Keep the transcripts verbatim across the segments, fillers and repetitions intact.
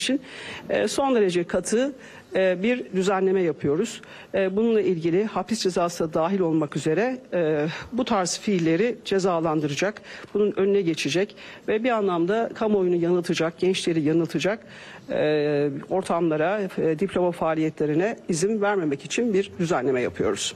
için son derece katı bir düzenleme yapıyoruz. Bununla ilgili hapis cezası da dahil olmak üzere bu tarz fiilleri cezalandıracak, bunun önüne geçecek ve bir anlamda kamuoyunu yanıltacak, gençleri yanıltacak ortamlara, diploma faaliyetlerine izin vermemek için bir düzenleme yapıyoruz.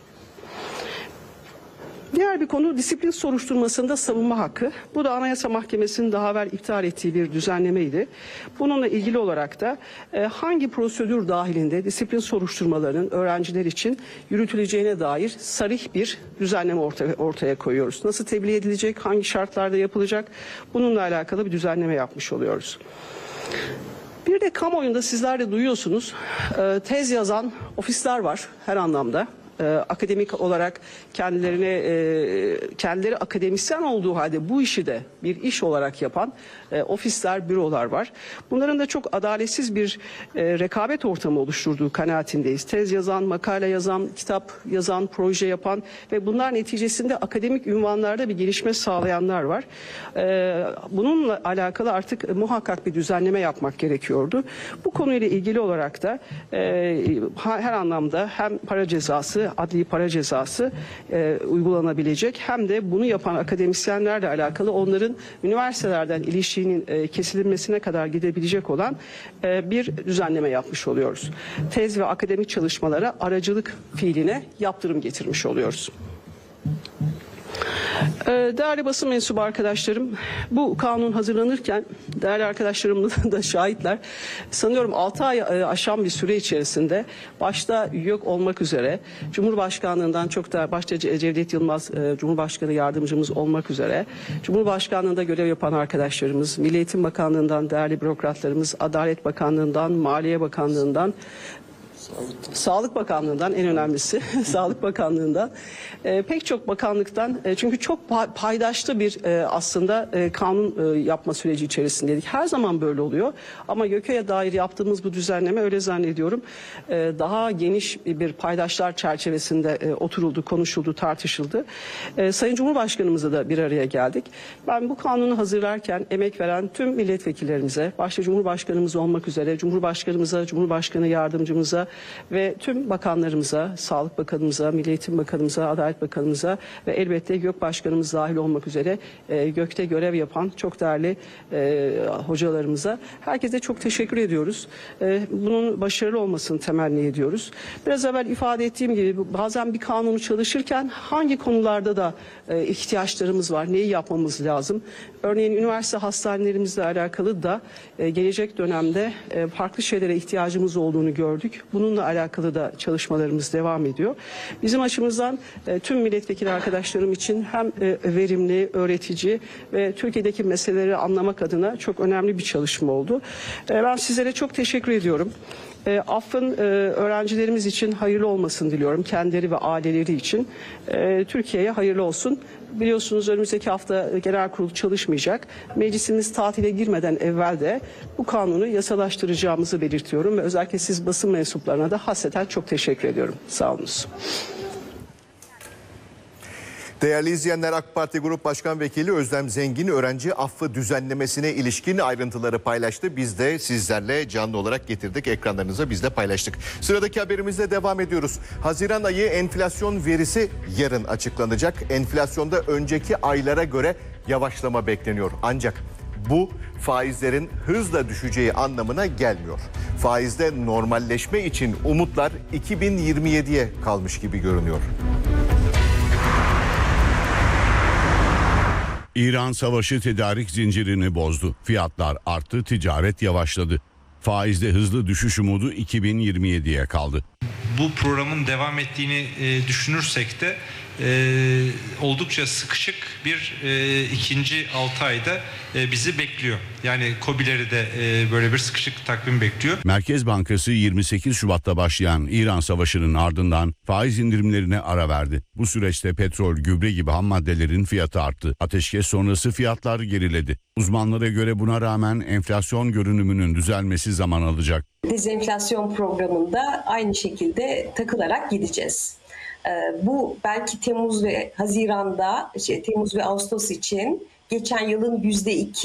Diğer bir konu disiplin soruşturmasında savunma hakkı. Bu da Anayasa Mahkemesi'nin daha evvel iptal ettiği bir düzenlemeydi. Bununla ilgili olarak da e, hangi prosedür dahilinde disiplin soruşturmalarının öğrenciler için yürütüleceğine dair sarih bir düzenleme ortaya, ortaya koyuyoruz. Nasıl tebliğ edilecek, hangi şartlarda yapılacak, bununla alakalı bir düzenleme yapmış oluyoruz. Bir de kamuoyunda sizler de duyuyorsunuz, e, tez yazan ofisler var her anlamda. Ee, akademik olarak kendilerine e, kendileri akademisyen olduğu halde bu işi de bir iş olarak yapan e, ofisler, bürolar var. Bunların da çok adaletsiz bir e, rekabet ortamı oluşturduğu kanaatindeyiz. Tez yazan, makale yazan, kitap yazan, proje yapan ve bunlar neticesinde akademik ünvanlarda bir gelişme sağlayanlar var. E, bununla alakalı artık muhakkak bir düzenleme yapmak gerekiyordu. Bu konuyla ilgili olarak da e, her anlamda hem para cezası, adli para cezası e, uygulanabilecek hem de bunu yapan akademisyenlerle alakalı onların üniversitelerden ilişiğinin e, kesilmesine kadar gidebilecek olan e, bir düzenleme yapmış oluyoruz. Tez ve akademik çalışmalara aracılık fiiline yaptırım getirmiş oluyoruz. Değerli basın mensubu arkadaşlarım, bu kanun hazırlanırken değerli arkadaşlarım da şahitler, sanıyorum altı ay aşan bir süre içerisinde başta YÖK olmak üzere Cumhurbaşkanlığından çok da başta Cevdet Yılmaz Cumhurbaşkanı yardımcımız olmak üzere Cumhurbaşkanlığında görev yapan arkadaşlarımız, Milli Eğitim Bakanlığından değerli bürokratlarımız, Adalet Bakanlığından, Maliye Bakanlığından, Sağlık Bakanlığı'ndan en önemlisi Sağlık Bakanlığı'ndan e, pek çok bakanlıktan e, çünkü çok paydaşlı bir e, aslında e, kanun e, yapma süreci içerisindeydik. Her zaman böyle oluyor ama YÖK'e dair yaptığımız bu düzenleme öyle zannediyorum e, daha geniş bir paydaşlar çerçevesinde e, oturuldu, konuşuldu, tartışıldı. E, Sayın Cumhurbaşkanımızla da bir araya geldik. Ben bu kanunu hazırlarken emek veren tüm milletvekillerimize, başta Cumhurbaşkanımız olmak üzere Cumhurbaşkanımıza, Cumhurbaşkanı yardımcımıza ve tüm bakanlarımıza, Sağlık Bakanımıza, Milli Eğitim Bakanımıza, Adalet Bakanımıza ve elbette YÖK Başkanımız dahil olmak üzere e, YÖK'te görev yapan çok değerli e, hocalarımıza, herkese çok teşekkür ediyoruz. E, bunun başarılı olmasını temenni ediyoruz. Biraz evvel ifade ettiğim gibi bazen bir kanunu çalışırken hangi konularda da e, ihtiyaçlarımız var, neyi yapmamız lazım? Örneğin üniversite hastanelerimizle alakalı da e, gelecek dönemde e, farklı şeylere ihtiyacımız olduğunu gördük. Bununla alakalı da çalışmalarımız devam ediyor. Bizim açımızdan e, tüm milletvekili arkadaşlarım için hem e, verimli, öğretici ve Türkiye'deki meseleleri anlamak adına çok önemli bir çalışma oldu. E, ben sizlere çok teşekkür ediyorum. E, affın e, öğrencilerimiz için hayırlı olmasını diliyorum. Kendileri ve aileleri için. E, Türkiye'ye hayırlı olsun. Biliyorsunuz önümüzdeki hafta genel kurul çalışmayacak. Meclisimiz tatile girmeden evvel de bu kanunu yasalaştıracağımızı belirtiyorum ve özellikle siz basın mensuplarına da hasreten çok teşekkür ediyorum. Sağ olunuz. Değerli izleyenler, AK Parti Grup Başkan Vekili Özlem Zengin öğrenci affı düzenlemesine ilişkin ayrıntıları paylaştı. Biz de sizlerle canlı olarak getirdik, ekranlarınıza biz de paylaştık. Sıradaki haberimizle devam ediyoruz. Haziran ayı enflasyon verisi yarın açıklanacak. Enflasyonda önceki aylara göre yavaşlama bekleniyor. Ancak bu faizlerin hızla düşeceği anlamına gelmiyor. Faizde normalleşme için umutlar iki bin yirmi yediye kalmış gibi görünüyor. İran savaşı tedarik zincirini bozdu. Fiyatlar arttı, ticaret yavaşladı. Faizde hızlı düşüş umudu iki bin yirmi yediye kaldı. Bu programın devam ettiğini e, düşünürsek de e, oldukça sıkışık bir e, ikinci altı ayda e, bizi bekliyor. Yani KOBİ'leri de e, böyle bir sıkışık takvim bekliyor. Merkez Bankası yirmi sekiz Şubat'ta başlayan İran Savaşı'nın ardından faiz indirimlerine ara verdi. Bu süreçte petrol, gübre gibi ham maddelerin fiyatı arttı. Ateşkes sonrası fiyatlar geriledi. Uzmanlara göre buna rağmen enflasyon görünümünün düzelmesi zaman alacak. Dezenflasyon programında aynı şekilde takılarak gideceğiz. Bu belki Temmuz ve Haziran'da, şey, Temmuz ve Ağustos için geçen yılın yüzde iki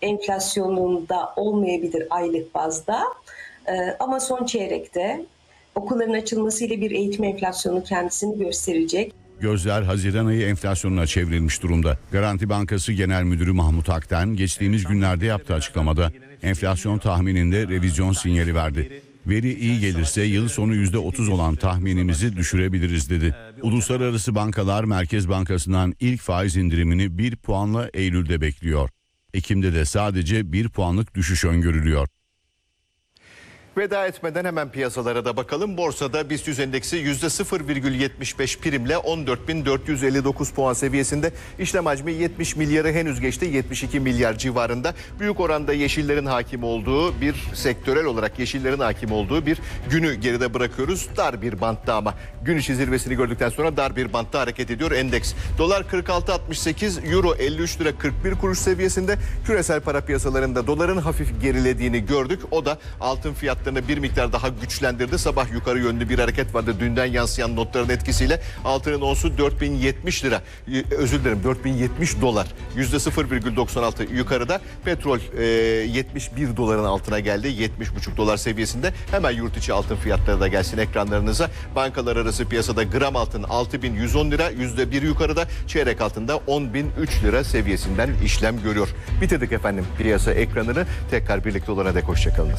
enflasyonunda olmayabilir aylık bazda. Ama son çeyrekte okulların açılmasıyla bir eğitim enflasyonu kendisini gösterecek. Gözler Haziran ayı enflasyonuna çevrilmiş durumda. Garanti Bankası Genel Müdürü Mahmut Akten geçtiğimiz günlerde yaptığı açıklamada enflasyon tahmininde revizyon sinyali verdi. Veri iyi gelirse yıl sonu yüzde otuz olan tahminimizi düşürebiliriz dedi. Uluslararası bankalar Merkez Bankası'ndan ilk faiz indirimini bir puanla Eylül'de bekliyor. Ekim'de de sadece bir puanlık düşüş öngörülüyor. Veda etmeden hemen piyasalara da bakalım. Borsada BIST yüz endeksi yüzde sıfır virgül yetmiş beş primle on dört bin dört yüz elli dokuz puan seviyesinde. İşlem hacmi yetmiş milyarı henüz geçti. yetmiş iki milyar civarında. Büyük oranda yeşillerin hakim olduğu bir sektörel olarak yeşillerin hakim olduğu bir günü geride bırakıyoruz. Dar bir bantta ama gün içi zirvesini gördükten sonra dar bir bantta hareket ediyor endeks. Dolar kırk altı altmış sekiz, euro elli üç lira kırk bir kuruş seviyesinde. Küresel para piyasalarında doların hafif gerilediğini gördük. O da altın fiyatlarını bir miktar daha güçlendirdi. Sabah yukarı yönlü bir hareket vardı. Dünden yansıyan notların etkisiyle altının onsu dört bin yetmiş lira. Özür dilerim dört bin yetmiş dolar. yüzde sıfır virgül doksan altı yukarıda. Petrol e, yetmiş bir doların altına geldi. yetmiş buçuk dolar seviyesinde. Hemen yurt içi altın fiyatları da gelsin ekranlarınıza. Bankalar arası piyasada gram altın altı bin yüz on lira. yüzde bir yukarıda. Çeyrek altında on bin üç lira seviyesinden işlem görüyor. Bitirdik efendim piyasa ekranını. Tekrar birlikte olana dek hoşçakalınız.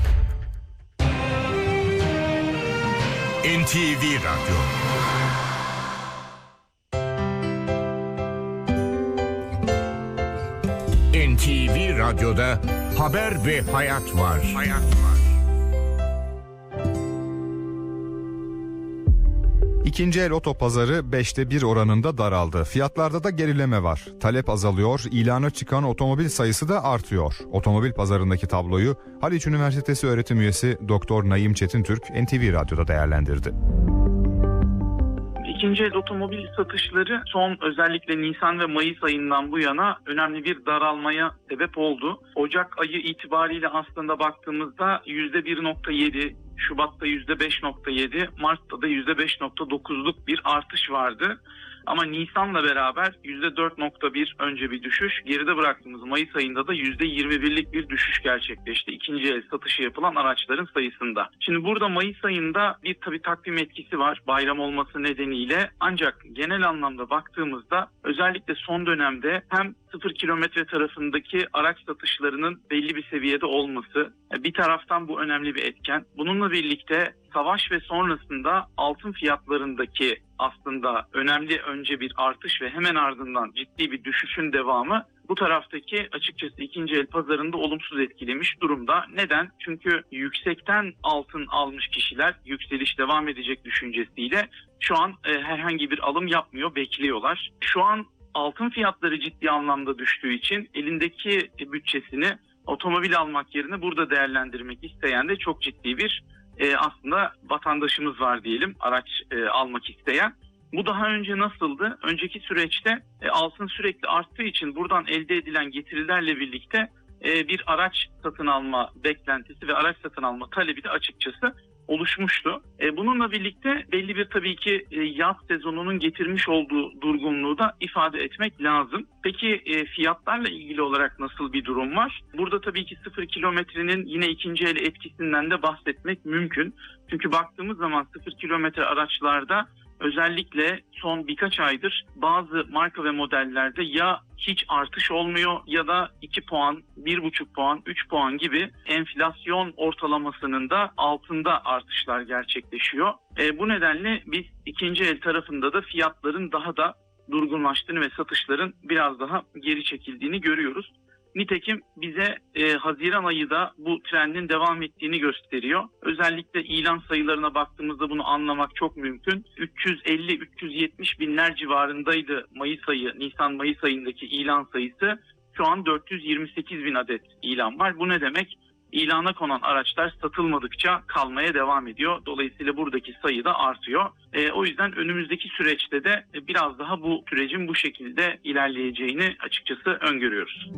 N T V Radyo. N T V Radyo'da haber ve hayat var. Hayat var. İkinci el otopazarı beşte bir oranında daraldı. Fiyatlarda da gerileme var. Talep azalıyor, ilana çıkan otomobil sayısı da artıyor. Otomobil pazarındaki tabloyu Haliç Üniversitesi öğretim üyesi Doktor Naim Çetintürk N T V Radyo'da değerlendirdi. İkinci el otomobil satışları son özellikle Nisan ve Mayıs ayından bu yana önemli bir daralmaya sebep oldu. Ocak ayı itibariyle aslında baktığımızda yüzde bir nokta yedi, Şubat'ta yüzde beş nokta yedi, Mart'ta da yüzde beş nokta dokuzluk bir artış vardı. Ama Nisan'la beraber yüzde dört nokta bir önce bir düşüş, geride bıraktığımız Mayıs ayında da yüzde yirmi birlik bir düşüş gerçekleşti ikinci el satışı yapılan araçların sayısında. Şimdi burada Mayıs ayında bir tabii takvim etkisi var bayram olması nedeniyle, ancak genel anlamda baktığımızda özellikle son dönemde hem sıfır kilometre tarafındaki araç satışlarının belli bir seviyede olması bir taraftan bu önemli bir etken. Bununla birlikte savaş ve sonrasında altın fiyatlarındaki aslında önemli önce bir artış ve hemen ardından ciddi bir düşüşün devamı bu taraftaki açıkçası ikinci el pazarında olumsuz etkilemiş durumda. Neden? Çünkü yüksekten altın almış kişiler yükseliş devam edecek düşüncesiyle şu an e, herhangi bir alım yapmıyor, bekliyorlar. Şu an altın fiyatları ciddi anlamda düştüğü için elindeki bütçesini otomobil almak yerine burada değerlendirmek isteyen de çok ciddi bir e, aslında vatandaşımız var diyelim, araç e, almak isteyen. Bu daha önce nasıldı? Önceki süreçte e, altın sürekli arttığı için buradan elde edilen getirilerle birlikte e, bir araç satın alma beklentisi ve araç satın alma talebi de açıkçası oluşmuştu. E, bununla birlikte belli bir tabii ki e, yaz sezonunun getirmiş olduğu durgunluğu da ifade etmek lazım. Peki e, fiyatlarla ilgili olarak nasıl bir durum var? Burada tabii ki sıfır kilometrenin yine ikinci el etkisinden de bahsetmek mümkün. Çünkü baktığımız zaman sıfır kilometre araçlarda özellikle son birkaç aydır bazı marka ve modellerde ya hiç artış olmuyor ya da iki puan, bir buçuk puan, üç puan gibi enflasyon ortalamasının da altında artışlar gerçekleşiyor. E, bu nedenle biz ikinci el tarafında da fiyatların daha da durgunlaştığını ve satışların biraz daha geri çekildiğini görüyoruz. Nitekim bize e, Haziran ayı da bu trendin devam ettiğini gösteriyor. Özellikle ilan sayılarına baktığımızda bunu anlamak çok mümkün. üç yüz elli üç yüz yetmiş binler civarındaydı Mayıs ayı, Nisan-Mayıs ayındaki ilan sayısı. Şu an dört yüz yirmi sekiz bin adet ilan var. Bu ne demek? İlana konan araçlar satılmadıkça kalmaya devam ediyor. Dolayısıyla buradaki sayı da artıyor. E, o yüzden önümüzdeki süreçte de biraz daha bu sürecin bu şekilde ilerleyeceğini açıkçası öngörüyoruz.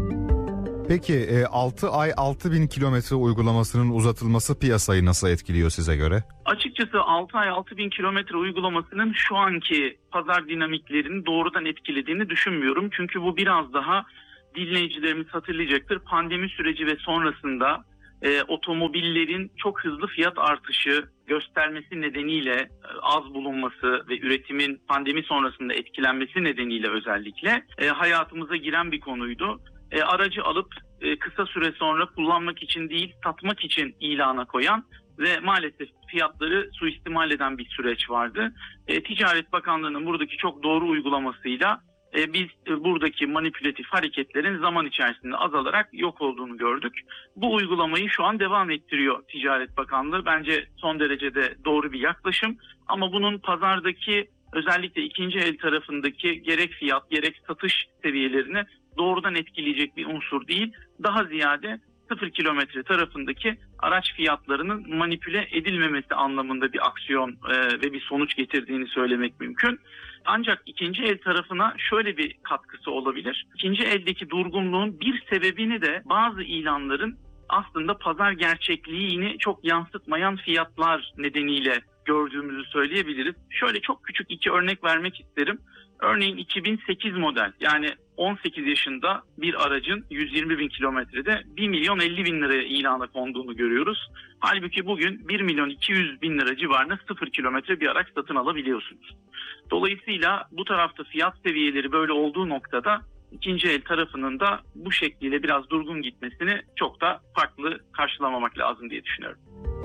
Peki altı ay altı bin kilometre uygulamasının uzatılması piyasayı nasıl etkiliyor size göre? Açıkçası altı ay altı bin kilometre uygulamasının şu anki pazar dinamiklerini doğrudan etkilediğini düşünmüyorum. Çünkü bu biraz daha dinleyicilerimiz hatırlayacaktır. Pandemi süreci ve sonrasında e, otomobillerin çok hızlı fiyat artışı göstermesi nedeniyle e, az bulunması ve üretimin pandemi sonrasında etkilenmesi nedeniyle özellikle e, hayatımıza giren bir konuydu. E, aracı alıp e, kısa süre sonra kullanmak için değil, satmak için ilana koyan ve maalesef fiyatları suistimal eden bir süreç vardı. E, Ticaret Bakanlığı'nın buradaki çok doğru uygulamasıyla e, biz e, buradaki manipülatif hareketlerin zaman içerisinde azalarak yok olduğunu gördük. Bu uygulamayı şu an devam ettiriyor Ticaret Bakanlığı. Bence son derece de doğru bir yaklaşım. Ama bunun pazardaki özellikle ikinci el tarafındaki gerek fiyat gerek satış seviyelerini doğrudan etkileyecek bir unsur değil. Daha ziyade sıfır kilometre tarafındaki araç fiyatlarının manipüle edilmemesi anlamında bir aksiyon e, ve bir sonuç getirdiğini söylemek mümkün. Ancak ikinci el tarafına şöyle bir katkısı olabilir. İkinci eldeki durgunluğun bir sebebini de bazı ilanların aslında pazar gerçekliğini çok yansıtmayan fiyatlar nedeniyle gördüğümüzü söyleyebiliriz. Şöyle çok küçük iki örnek vermek isterim. Örneğin iki bin sekiz model, yani on sekiz yaşında bir aracın yüz yirmi bin kilometrede bir milyon elli bin liraya ilana konduğunu görüyoruz. Halbuki bugün bir milyon iki yüz bin lira civarında sıfır kilometre bir araç satın alabiliyorsunuz. Dolayısıyla bu tarafta fiyat seviyeleri böyle olduğu noktada ikinci el tarafının da bu şekliyle biraz durgun gitmesini çok da farklı karşılamamak lazım diye düşünüyorum.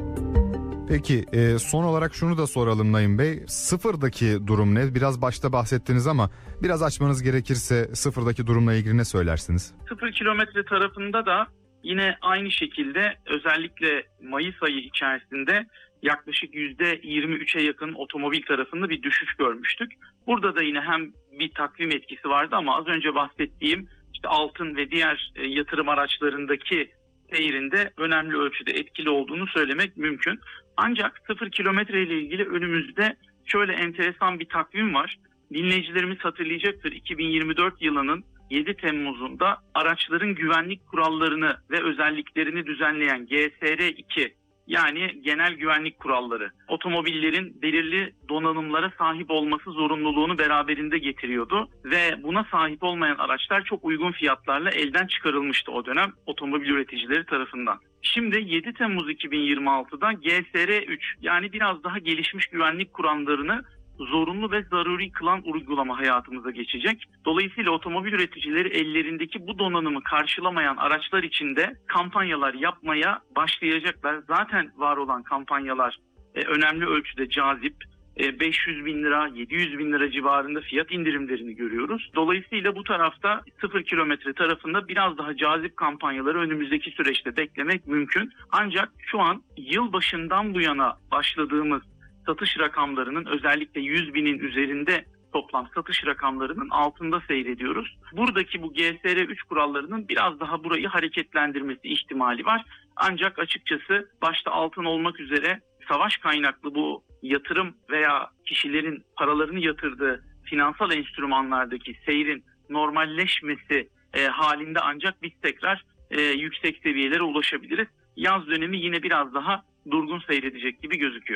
Peki e, son olarak şunu da soralım Naim Bey. Sıfırdaki durum ne? Biraz başta bahsettiniz ama biraz açmanız gerekirse sıfırdaki durumla ilgili ne söylersiniz? Sıfır kilometre tarafında da yine aynı şekilde özellikle Mayıs ayı içerisinde yaklaşık yüzde yirmi üçe yakın otomobil tarafında bir düşüş görmüştük. Burada da yine hem bir takvim etkisi vardı ama az önce bahsettiğim işte altın ve diğer e, yatırım araçlarındaki seyrinde önemli ölçüde etkili olduğunu söylemek mümkün. Ancak sıfır kilometre ile ilgili önümüzde şöyle enteresan bir takvim var. Dinleyicilerimiz hatırlayacaktır. iki bin yirmi dört yılının yedi Temmuz'unda araçların güvenlik kurallarını ve özelliklerini düzenleyen G S R iki, yani genel güvenlik kuralları, otomobillerin belirli donanımlara sahip olması zorunluluğunu beraberinde getiriyordu ve buna sahip olmayan araçlar çok uygun fiyatlarla elden çıkarılmıştı o dönem otomobil üreticileri tarafından. Şimdi yedi Temmuz iki bin yirmi altıda G S R üç, yani biraz daha gelişmiş güvenlik kurallarını zorunlu ve zaruri kılan uygulama hayatımıza geçecek. Dolayısıyla otomobil üreticileri ellerindeki bu donanımı karşılamayan araçlar için de kampanyalar yapmaya başlayacaklar. Zaten var olan kampanyalar e, önemli ölçüde cazip. E, beş yüz bin lira, yedi yüz bin lira civarında fiyat indirimlerini görüyoruz. Dolayısıyla bu tarafta sıfır kilometre tarafında biraz daha cazip kampanyaları önümüzdeki süreçte beklemek mümkün. Ancak şu an yılbaşından bu yana başladığımız satış rakamlarının özellikle yüz binin üzerinde toplam satış rakamlarının altında seyrediyoruz. Buradaki bu G S R üç kurallarının biraz daha burayı hareketlendirmesi ihtimali var. Ancak açıkçası başta altın olmak üzere savaş kaynaklı bu yatırım veya kişilerin paralarını yatırdığı finansal enstrümanlardaki seyrin normalleşmesi e, halinde ancak biz tekrar e, yüksek seviyelere ulaşabiliriz. Yaz dönemi yine biraz daha durgun seyredecek gibi gözüküyor.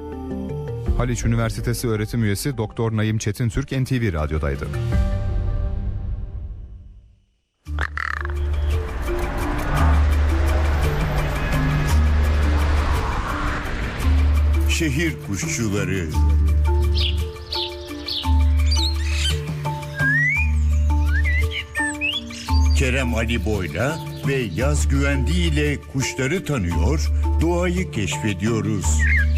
Haliç Üniversitesi öğretim üyesi Doktor Naim Çetintürk N T V Radyo'daydı. Şehir kuşçuları. Kerem Ali Boyla ve Yaz Güvendi ile kuşları tanıyor, doğayı keşfediyoruz.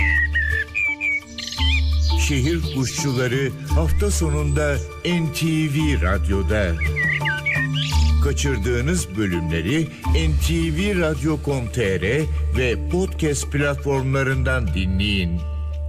Şehir kuşçuları hafta sonunda N T V Radyo'da. Kaçırdığınız bölümleri en te ve radyo nokta com nokta te er ve podcast platformlarından dinleyin.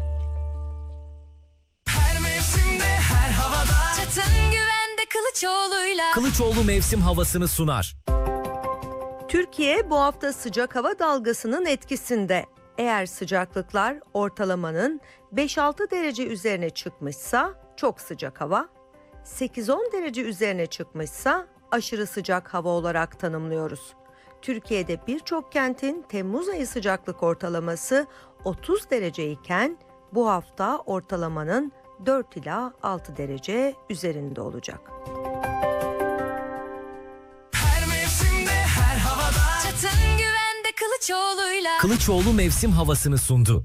Her mevsimde, her havada. Çetin Güvende Kılıçoğlu'yla. Kılıçoğlu mevsim havasını sunar. Türkiye bu hafta sıcak hava dalgasının etkisinde. Eğer sıcaklıklar ortalamanın beş altı derece üzerine çıkmışsa çok sıcak hava, sekiz on derece üzerine çıkmışsa aşırı sıcak hava olarak tanımlıyoruz. Türkiye'de birçok kentin Temmuz ayı sıcaklık ortalaması otuz derece iken bu hafta ortalamanın dört ila altı derece üzerinde olacak. Kılıçoğlu'yla. Kılıçoğlu mevsim havasını sundu.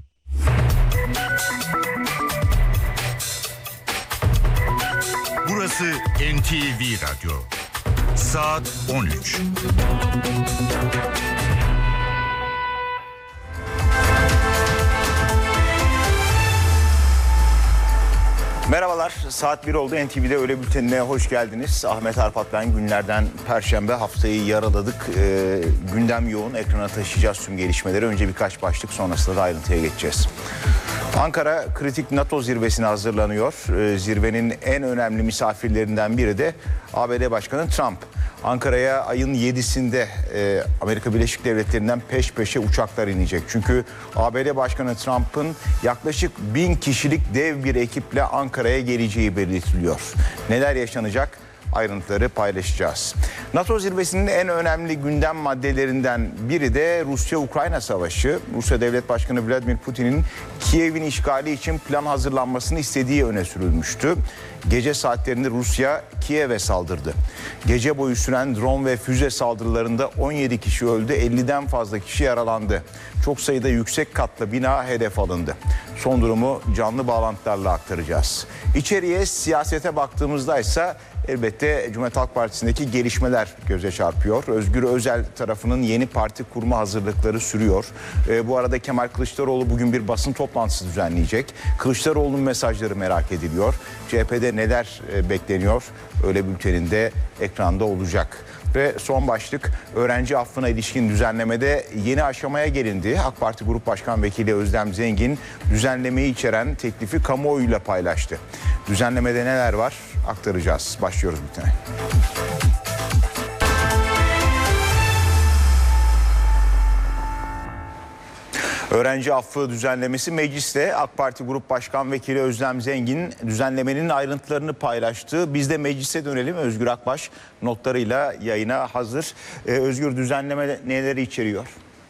Burası N T V Radyo. Saat on üç. Merhabalar, saat bir oldu. N T V'de Öğle Bülteni'ne hoş geldiniz. Ahmet Arpat ben. Günlerden Perşembe, haftayı yaraladık. Ee, gündem yoğun, ekrana taşıyacağız tüm gelişmeleri. Önce birkaç başlık, sonrasında da ayrıntıya geçeceğiz. Ankara kritik NATO zirvesine hazırlanıyor. Ee, zirvenin en önemli misafirlerinden biri de A B D Başkanı Trump. Ankara'ya ayın yedisinde e, Amerika Birleşik Devletleri'nden peş peşe uçaklar inecek. Çünkü A B D Başkanı Trump'ın yaklaşık bin kişilik dev bir ekiple Ankara'ya geleceği belirtiliyor. Neler yaşanacak? Ayrıntıları paylaşacağız. NATO zirvesinin en önemli gündem maddelerinden biri de Rusya-Ukrayna savaşı. Rusya Devlet Başkanı Vladimir Putin'in Kiev'in işgali için plan hazırlanmasını istediği öne sürülmüştü. Gece saatlerinde Rusya Kiev'e saldırdı. Gece boyu süren drone ve füze saldırılarında on yedi kişi öldü, elliden fazla kişi yaralandı. Çok sayıda yüksek katlı bina hedef alındı. Son durumu canlı bağlantılarla aktaracağız. İçeriye, siyasete baktığımızda ise elbette Cumhuriyet Halk Partisi'ndeki gelişmeler göze çarpıyor. Özgür Özel tarafının yeni parti kurma hazırlıkları sürüyor. E, bu arada Kemal Kılıçdaroğlu bugün bir basın toplantısı düzenleyecek. Kılıçdaroğlu'nun mesajları merak ediliyor. C H P'de neler e, bekleniyor? Öğle bülteninde ekranda olacak. Ve son başlık, öğrenci affına ilişkin düzenlemede yeni aşamaya gelindi. AK Parti Grup Başkan Vekili Özlem Zengin düzenlemeyi içeren teklifi kamuoyuyla paylaştı. Düzenlemede neler var aktaracağız. Başlıyoruz bültene. Öğrenci affı düzenlemesi mecliste. AK Parti Grup Başkan Vekili Özlem Zengin düzenlemenin ayrıntılarını paylaştı. Biz de meclise dönelim. Özgür Akbaş notlarıyla yayına hazır. Ee, Özgür, düzenleme neleri içeriyor?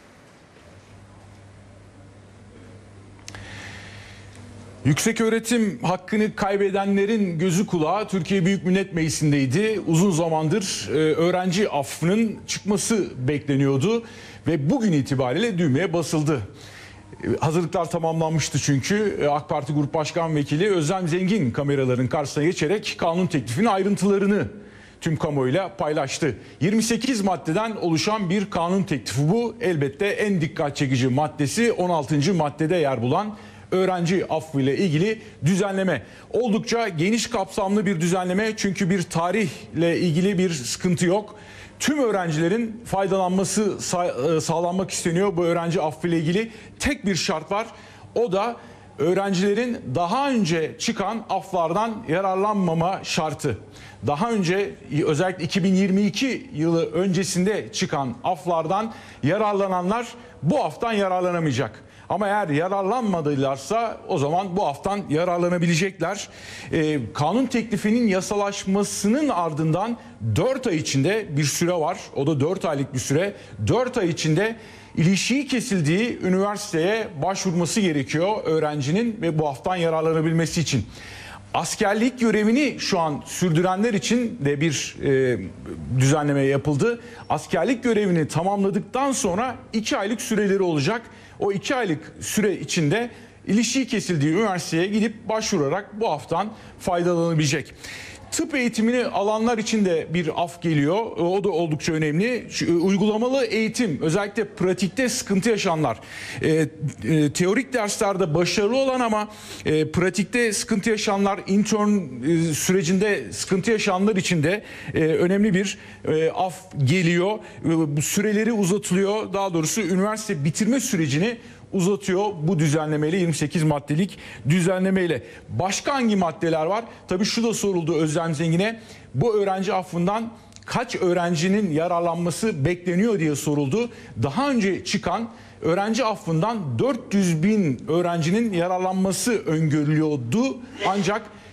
Yükseköğretim hakkını kaybedenlerin gözü kulağı Türkiye Büyük Millet Meclisi'ndeydi. Uzun zamandır e, öğrenci affının çıkması bekleniyordu ve bugün itibariyle düğmeye basıldı. E, hazırlıklar tamamlanmıştı çünkü e, AK Parti Grup Başkan Vekili Özlem Zengin kameraların karşısına geçerek kanun teklifinin ayrıntılarını tüm kamuoyuyla paylaştı. yirmi sekiz maddeden oluşan bir kanun teklifi bu. Elbette en dikkat çekici maddesi on altıncı maddede yer bulan öğrenci affı ile ilgili düzenleme. Oldukça geniş kapsamlı bir düzenleme, çünkü bir tarihle ilgili bir sıkıntı yok. Tüm öğrencilerin faydalanması sağlanmak isteniyor bu öğrenci affı ile ilgili. Tek bir şart var, o da öğrencilerin daha önce çıkan aflardan yararlanmama şartı. Daha önce, özellikle iki bin yirmi iki yılı öncesinde çıkan aflardan yararlananlar bu aftan yararlanamayacak. Ama eğer yararlanmadılarsa o zaman bu aftan yararlanabilecekler. Ee, kanun teklifinin yasalaşmasının ardından dört ay içinde bir süre var. O da dört aylık bir süre. dört ay içinde ilişiği kesildiği üniversiteye başvurması gerekiyor öğrencinin ve bu aftan yararlanabilmesi için. Askerlik görevini şu an sürdürenler için de bir e, düzenleme yapıldı. Askerlik görevini tamamladıktan sonra iki aylık süreleri olacak. O iki aylık süre içinde ilişiği kesildiği üniversiteye gidip başvurarak bu aftan faydalanabilecek. Tıp eğitimini alanlar için de bir af geliyor. O da oldukça önemli. Şu, uygulamalı eğitim, özellikle pratikte sıkıntı yaşayanlar. E, e, teorik derslerde başarılı olan ama e, pratikte sıkıntı yaşayanlar, intern e, sürecinde sıkıntı yaşayanlar için de e, önemli bir e, af geliyor. E, bu süreleri uzatılıyor. Daha doğrusu üniversite bitirme sürecini uzatıyor bu düzenlemeyle, yirmi sekiz maddelik düzenlemeyle. Başka hangi maddeler var? Tabii şu da soruldu Özlem Zengin'e. Bu öğrenci affından kaç öğrencinin yararlanması bekleniyor diye soruldu. Daha önce çıkan öğrenci affından dört yüz bin öğrencinin yararlanması öngörülüyordu. Ancak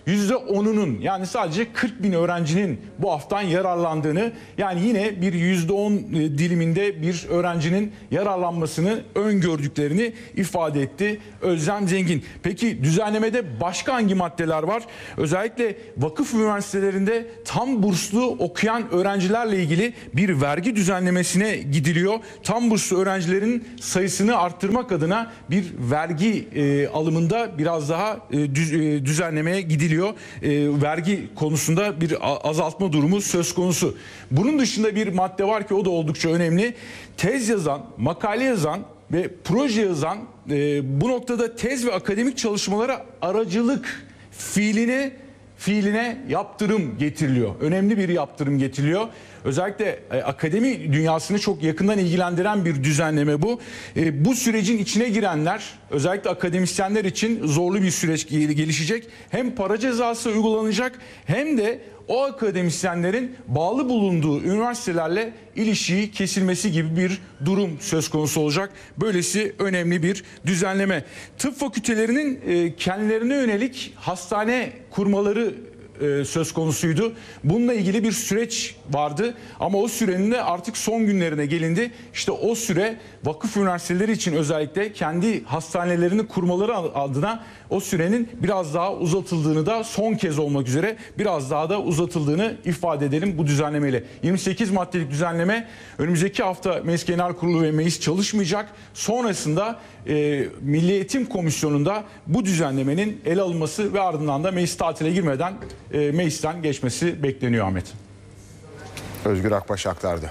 yüzde onunun yani sadece kırk bin öğrencinin bu haftan yararlandığını, yani yine bir yüzde on diliminde bir öğrencinin yararlanmasını öngördüklerini ifade etti Özlem Zengin. Peki düzenlemede başka hangi maddeler var? Özellikle vakıf üniversitelerinde tam burslu okuyan öğrencilerle ilgili bir vergi düzenlemesine gidiliyor. Tam burslu öğrencilerin sayısını arttırmak adına bir vergi e, alımında biraz daha e, düz, e, düzenlemeye gidiliyor. E, vergi konusunda bir azaltma durumu söz konusu. Bunun dışında bir madde var ki o da oldukça önemli. Tez yazan, makale yazan ve proje yazan, e, bu noktada tez ve akademik çalışmalara aracılık fiiline fiiline yaptırım getiriliyor. Önemli bir yaptırım getiriliyor. Özellikle e, akademi dünyasını çok yakından ilgilendiren bir düzenleme bu. E, bu sürecin içine girenler, özellikle akademisyenler için zorlu bir süreç gelişecek. Hem para cezası uygulanacak hem de o akademisyenlerin bağlı bulunduğu üniversitelerle ilişiği kesilmesi gibi bir durum söz konusu olacak. Böylesi önemli bir düzenleme. Tıp fakültelerinin e, kendilerine yönelik hastane kurmaları e, söz konusuydu. Bununla ilgili bir süreç vardı ama o sürenin de artık son günlerine gelindi. İşte o süre vakıf üniversiteleri için özellikle kendi hastanelerini kurmaları adına o sürenin biraz daha uzatıldığını da, son kez olmak üzere biraz daha da uzatıldığını ifade edelim bu düzenlemeyle. yirmi sekiz maddelik düzenleme önümüzdeki hafta Meclis Genel Kurulu ve Meclis çalışmayacak. Sonrasında e, Milli Eğitim Komisyonu'nda bu düzenlemenin ele alınması ve ardından da meclis tatile girmeden e, meclisten geçmesi bekleniyor Ahmet. Özgür Akbaş aktardı.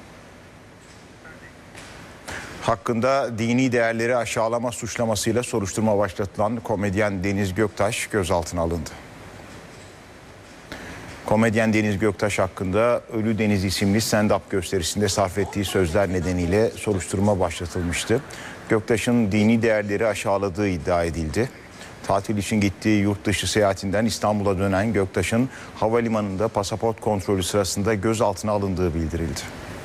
Hakkında dini değerleri aşağılama suçlamasıyla soruşturma başlatılan komedyen Deniz Göktaş gözaltına alındı. Komedyen Deniz Göktaş hakkında Ölü Deniz isimli stand-up gösterisinde sarf ettiği sözler nedeniyle soruşturma başlatılmıştı. Göktaş'ın dini değerleri aşağıladığı iddia edildi. Tatil için gittiği yurt dışı seyahatinden İstanbul'a dönen Göktaş'ın havalimanında pasaport kontrolü sırasında gözaltına alındığı bildirildi.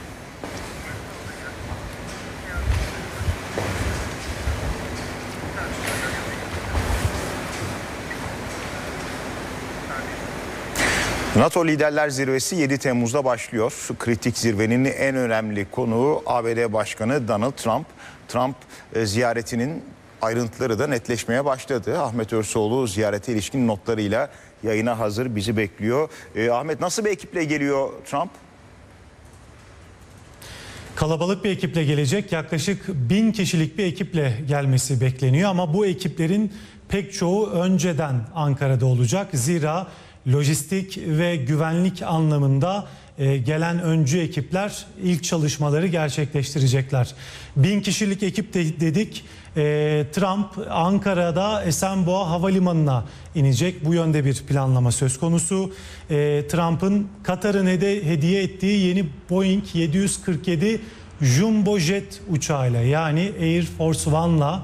NATO Liderler Zirvesi yedi Temmuz'da başlıyor. Kritik zirvenin en önemli konuğu A B D Başkanı Donald Trump. Trump e, ziyaretinin ayrıntıları da netleşmeye başladı. Ahmet Örsoğlu ziyarete ilişkin notlarıyla yayına hazır, bizi bekliyor. E, Ahmet, nasıl bir ekiple geliyor Trump? Kalabalık bir ekiple gelecek, yaklaşık bin kişilik bir ekiple gelmesi bekleniyor ama bu ekiplerin pek çoğu önceden Ankara'da olacak. Zira lojistik ve güvenlik anlamında e, gelen öncü ekipler ilk çalışmaları gerçekleştirecekler. Bin kişilik ekip de dedik. E, Trump Ankara'da Esenboğa Havalimanı'na inecek. Bu yönde bir planlama söz konusu. E, Trump'ın Katar'ın hede, hediye ettiği yeni Boeing yedi yüz kırk yedi Jumbo Jet uçağıyla, yani Air Force One'la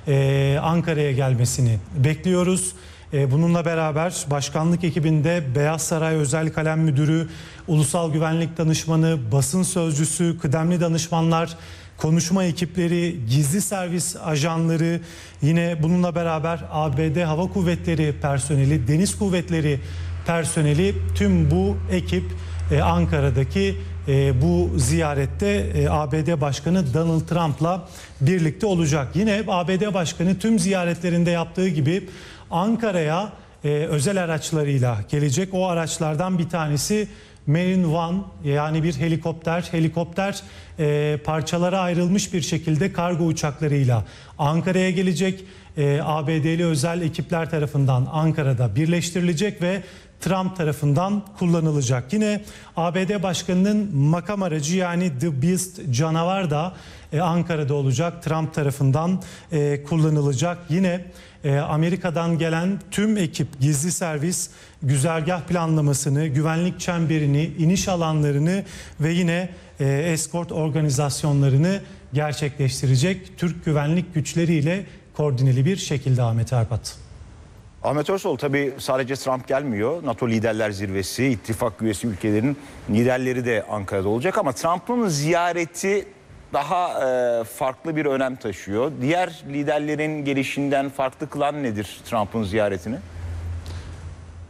e, Ankara'ya gelmesini bekliyoruz. Bununla beraber başkanlık ekibinde Beyaz Saray Özel Kalem Müdürü, Ulusal Güvenlik Danışmanı, basın sözcüsü, kıdemli danışmanlar, konuşma ekipleri, gizli servis ajanları, yine bununla beraber A B D Hava Kuvvetleri personeli, Deniz Kuvvetleri personeli, tüm bu ekip Ankara'daki bu ziyarette A B D Başkanı Donald Trump'la birlikte olacak. Yine A B D Başkanı tüm ziyaretlerinde yaptığı gibi Ankara'ya e, özel araçlarıyla gelecek. O araçlardan bir tanesi Marine One, yani bir helikopter. Helikopter e, parçalara ayrılmış bir şekilde kargo uçaklarıyla Ankara'ya gelecek. E, A B D'li özel ekipler tarafından Ankara'da birleştirilecek ve Trump tarafından kullanılacak. Yine A B D Başkanı'nın makam aracı, yani The Beast canavar da e, Ankara'da olacak. Trump tarafından e, kullanılacak. Yine e, Amerika'dan gelen tüm ekip, gizli servis, güzergah planlamasını, güvenlik çemberini, iniş alanlarını ve yine e, eskort organizasyonlarını gerçekleştirecek. Türk güvenlik güçleriyle koordineli bir şekilde Ahmet Arpat. Ahmet Örsoğlu, tabii sadece Trump gelmiyor. NATO Liderler Zirvesi, ittifak üyesi ülkelerin liderleri de Ankara'da olacak ama Trump'ın ziyareti daha e, farklı bir önem taşıyor. Diğer liderlerin gelişinden farklı kılan nedir Trump'ın ziyaretini?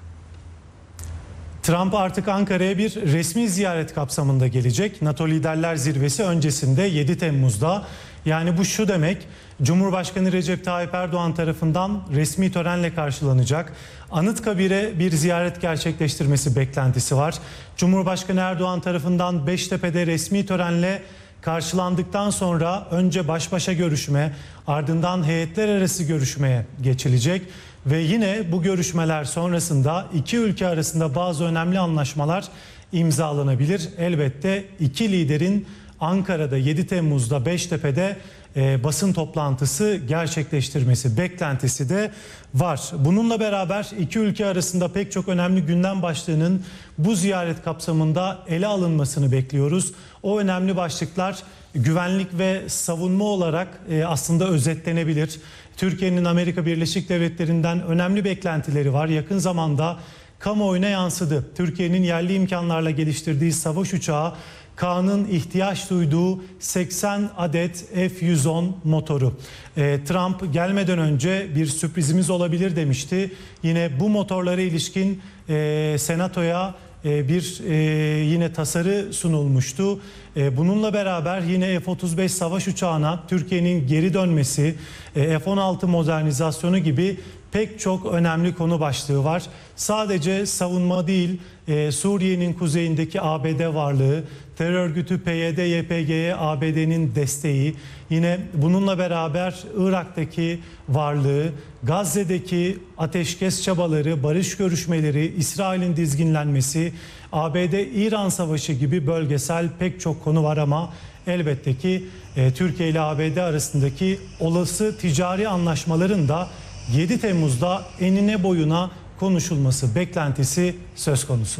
Trump artık Ankara'ya bir resmi ziyaret kapsamında gelecek. NATO Liderler Zirvesi öncesinde yedi Temmuz'da. Yani bu şu demek: Cumhurbaşkanı Recep Tayyip Erdoğan tarafından resmi törenle karşılanacak. Anıtkabir'e bir ziyaret gerçekleştirmesi beklentisi var. Cumhurbaşkanı Erdoğan tarafından Beştepe'de resmi törenle karşılandıktan sonra önce baş başa görüşme, ardından heyetler arası görüşmeye geçilecek. Ve yine bu görüşmeler sonrasında iki ülke arasında bazı önemli anlaşmalar imzalanabilir. Elbette iki liderin Ankara'da yedi Temmuz'da Beştepe'de e, basın toplantısı gerçekleştirmesi beklentisi de var. Bununla beraber iki ülke arasında pek çok önemli gündem başlığının bu ziyaret kapsamında ele alınmasını bekliyoruz. O önemli başlıklar güvenlik ve savunma olarak e, aslında özetlenebilir. Türkiye'nin Amerika Birleşik Devletleri'nden önemli beklentileri var. Yakın zamanda kamuoyuna yansıdı. Türkiye'nin yerli imkanlarla geliştirdiği savaş uçağı K'nın ihtiyaç duyduğu seksen adet F yüz on motoru. E, Trump gelmeden önce bir sürprizimiz olabilir demişti. Yine bu motorlara ilişkin e, Senato'ya e, bir e, yine tasarı sunulmuştu. E, bununla beraber yine F otuz beş savaş uçağına Türkiye'nin geri dönmesi, e, F on altı modernizasyonu gibi pek çok önemli konu başlığı var. Sadece savunma değil, e, Suriye'nin kuzeyindeki A B D varlığı, terör örgütü P Y D Y P G'ye A B D'nin desteği, yine bununla beraber Irak'taki varlığı, Gazze'deki ateşkes çabaları, barış görüşmeleri, İsrail'in dizginlenmesi, A B D-İran savaşı gibi bölgesel pek çok konu var ama elbette ki e, Türkiye ile A B D arasındaki olası ticari anlaşmaların da yedi Temmuz'da enine boyuna konuşulması beklentisi söz konusu.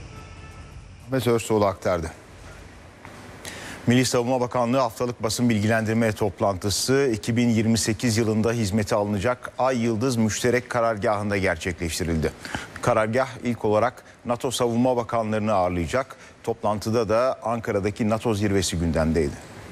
Ahmet Özsoğlu aktardı. Milli Savunma Bakanlığı haftalık basın bilgilendirme toplantısı iki bin yirmi sekiz yılında hizmete alınacak Ay Yıldız Müşterek Karargahı'nda gerçekleştirildi. Karargah ilk olarak NATO Savunma Bakanlarını ağırlayacak. Toplantıda da Ankara'daki NATO zirvesi gündemdeydi.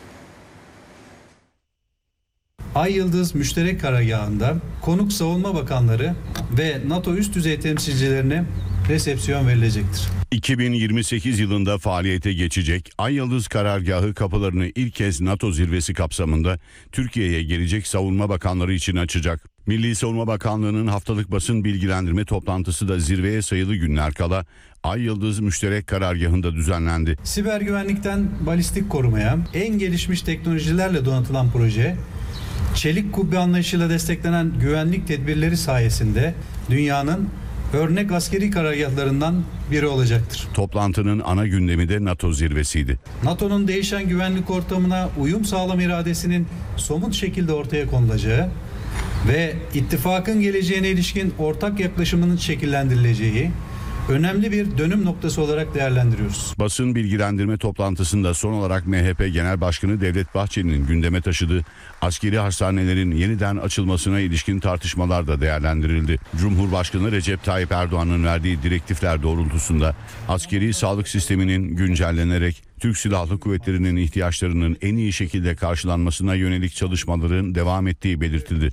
Ay Yıldız Müşterek Karargahı'nda konuk savunma bakanları ve NATO üst düzey temsilcilerine resepsiyon verilecektir. iki bin yirmi sekiz yılında faaliyete geçecek Ay Yıldız Karargahı kapılarını ilk kez NATO zirvesi kapsamında Türkiye'ye gelecek savunma bakanları için açacak. Milli Savunma Bakanlığı'nın haftalık basın bilgilendirme toplantısı da zirveye sayılı günler kala Ay Yıldız Müşterek Karargahı'nda düzenlendi. Siber güvenlikten balistik korumaya en gelişmiş teknolojilerle donatılan proje, çelik kubbe anlayışıyla desteklenen güvenlik tedbirleri sayesinde dünyanın örnek askeri karargahlarından biri olacaktır. Toplantının ana gündemi de NATO zirvesiydi. NATO'nun değişen güvenlik ortamına uyum sağlam iradesinin somut şekilde ortaya konulacağı ve ittifakın geleceğine ilişkin ortak yaklaşımının şekillendirileceği önemli bir dönüm noktası olarak değerlendiriyoruz. Basın bilgilendirme toplantısında son olarak M H P Genel Başkanı Devlet Bahçeli'nin gündeme taşıdığı askeri hastanelerin yeniden açılmasına ilişkin tartışmalar da değerlendirildi. Cumhurbaşkanı Recep Tayyip Erdoğan'ın verdiği direktifler doğrultusunda askeri sağlık sisteminin güncellenerek Türk Silahlı Kuvvetleri'nin ihtiyaçlarının en iyi şekilde karşılanmasına yönelik çalışmaların devam ettiği belirtildi.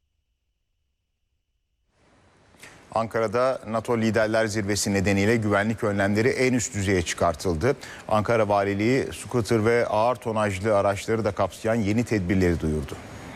Ankara'da NATO Liderler Zirvesi nedeniyle güvenlik önlemleri en üst düzeye çıkartıldı. Ankara Valiliği scooter ve ağır tonajlı araçları da kapsayan yeni tedbirleri duyurdu.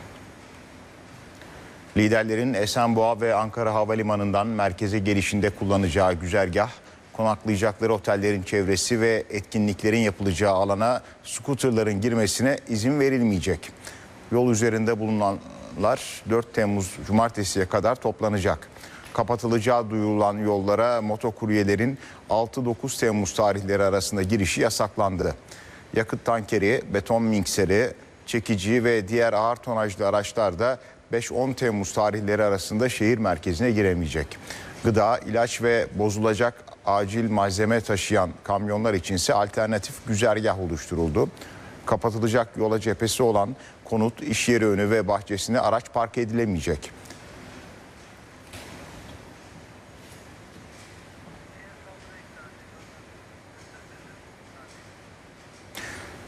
Liderlerin Esenboğa ve Ankara Havalimanı'ndan merkeze gelişinde kullanacağı güzergah, konaklayacakları otellerin çevresi ve etkinliklerin yapılacağı alana scooterların girmesine izin verilmeyecek. Yol üzerinde bulunanlar dört Temmuz Cumartesi'ye kadar toplanacak. Kapatılacağı duyurulan yollara motokuryelerin altı dokuz Temmuz tarihleri arasında girişi yasaklandı. Yakıt tankeri, beton mikseri, çekici ve diğer ağır tonajlı araçlar da beş on Temmuz tarihleri arasında şehir merkezine giremeyecek. Gıda, ilaç ve bozulacak acil malzeme taşıyan kamyonlar içinse alternatif güzergah oluşturuldu. Kapatılacak yola cephesi olan konut, iş yeri önü ve bahçesine araç park edilemeyecek.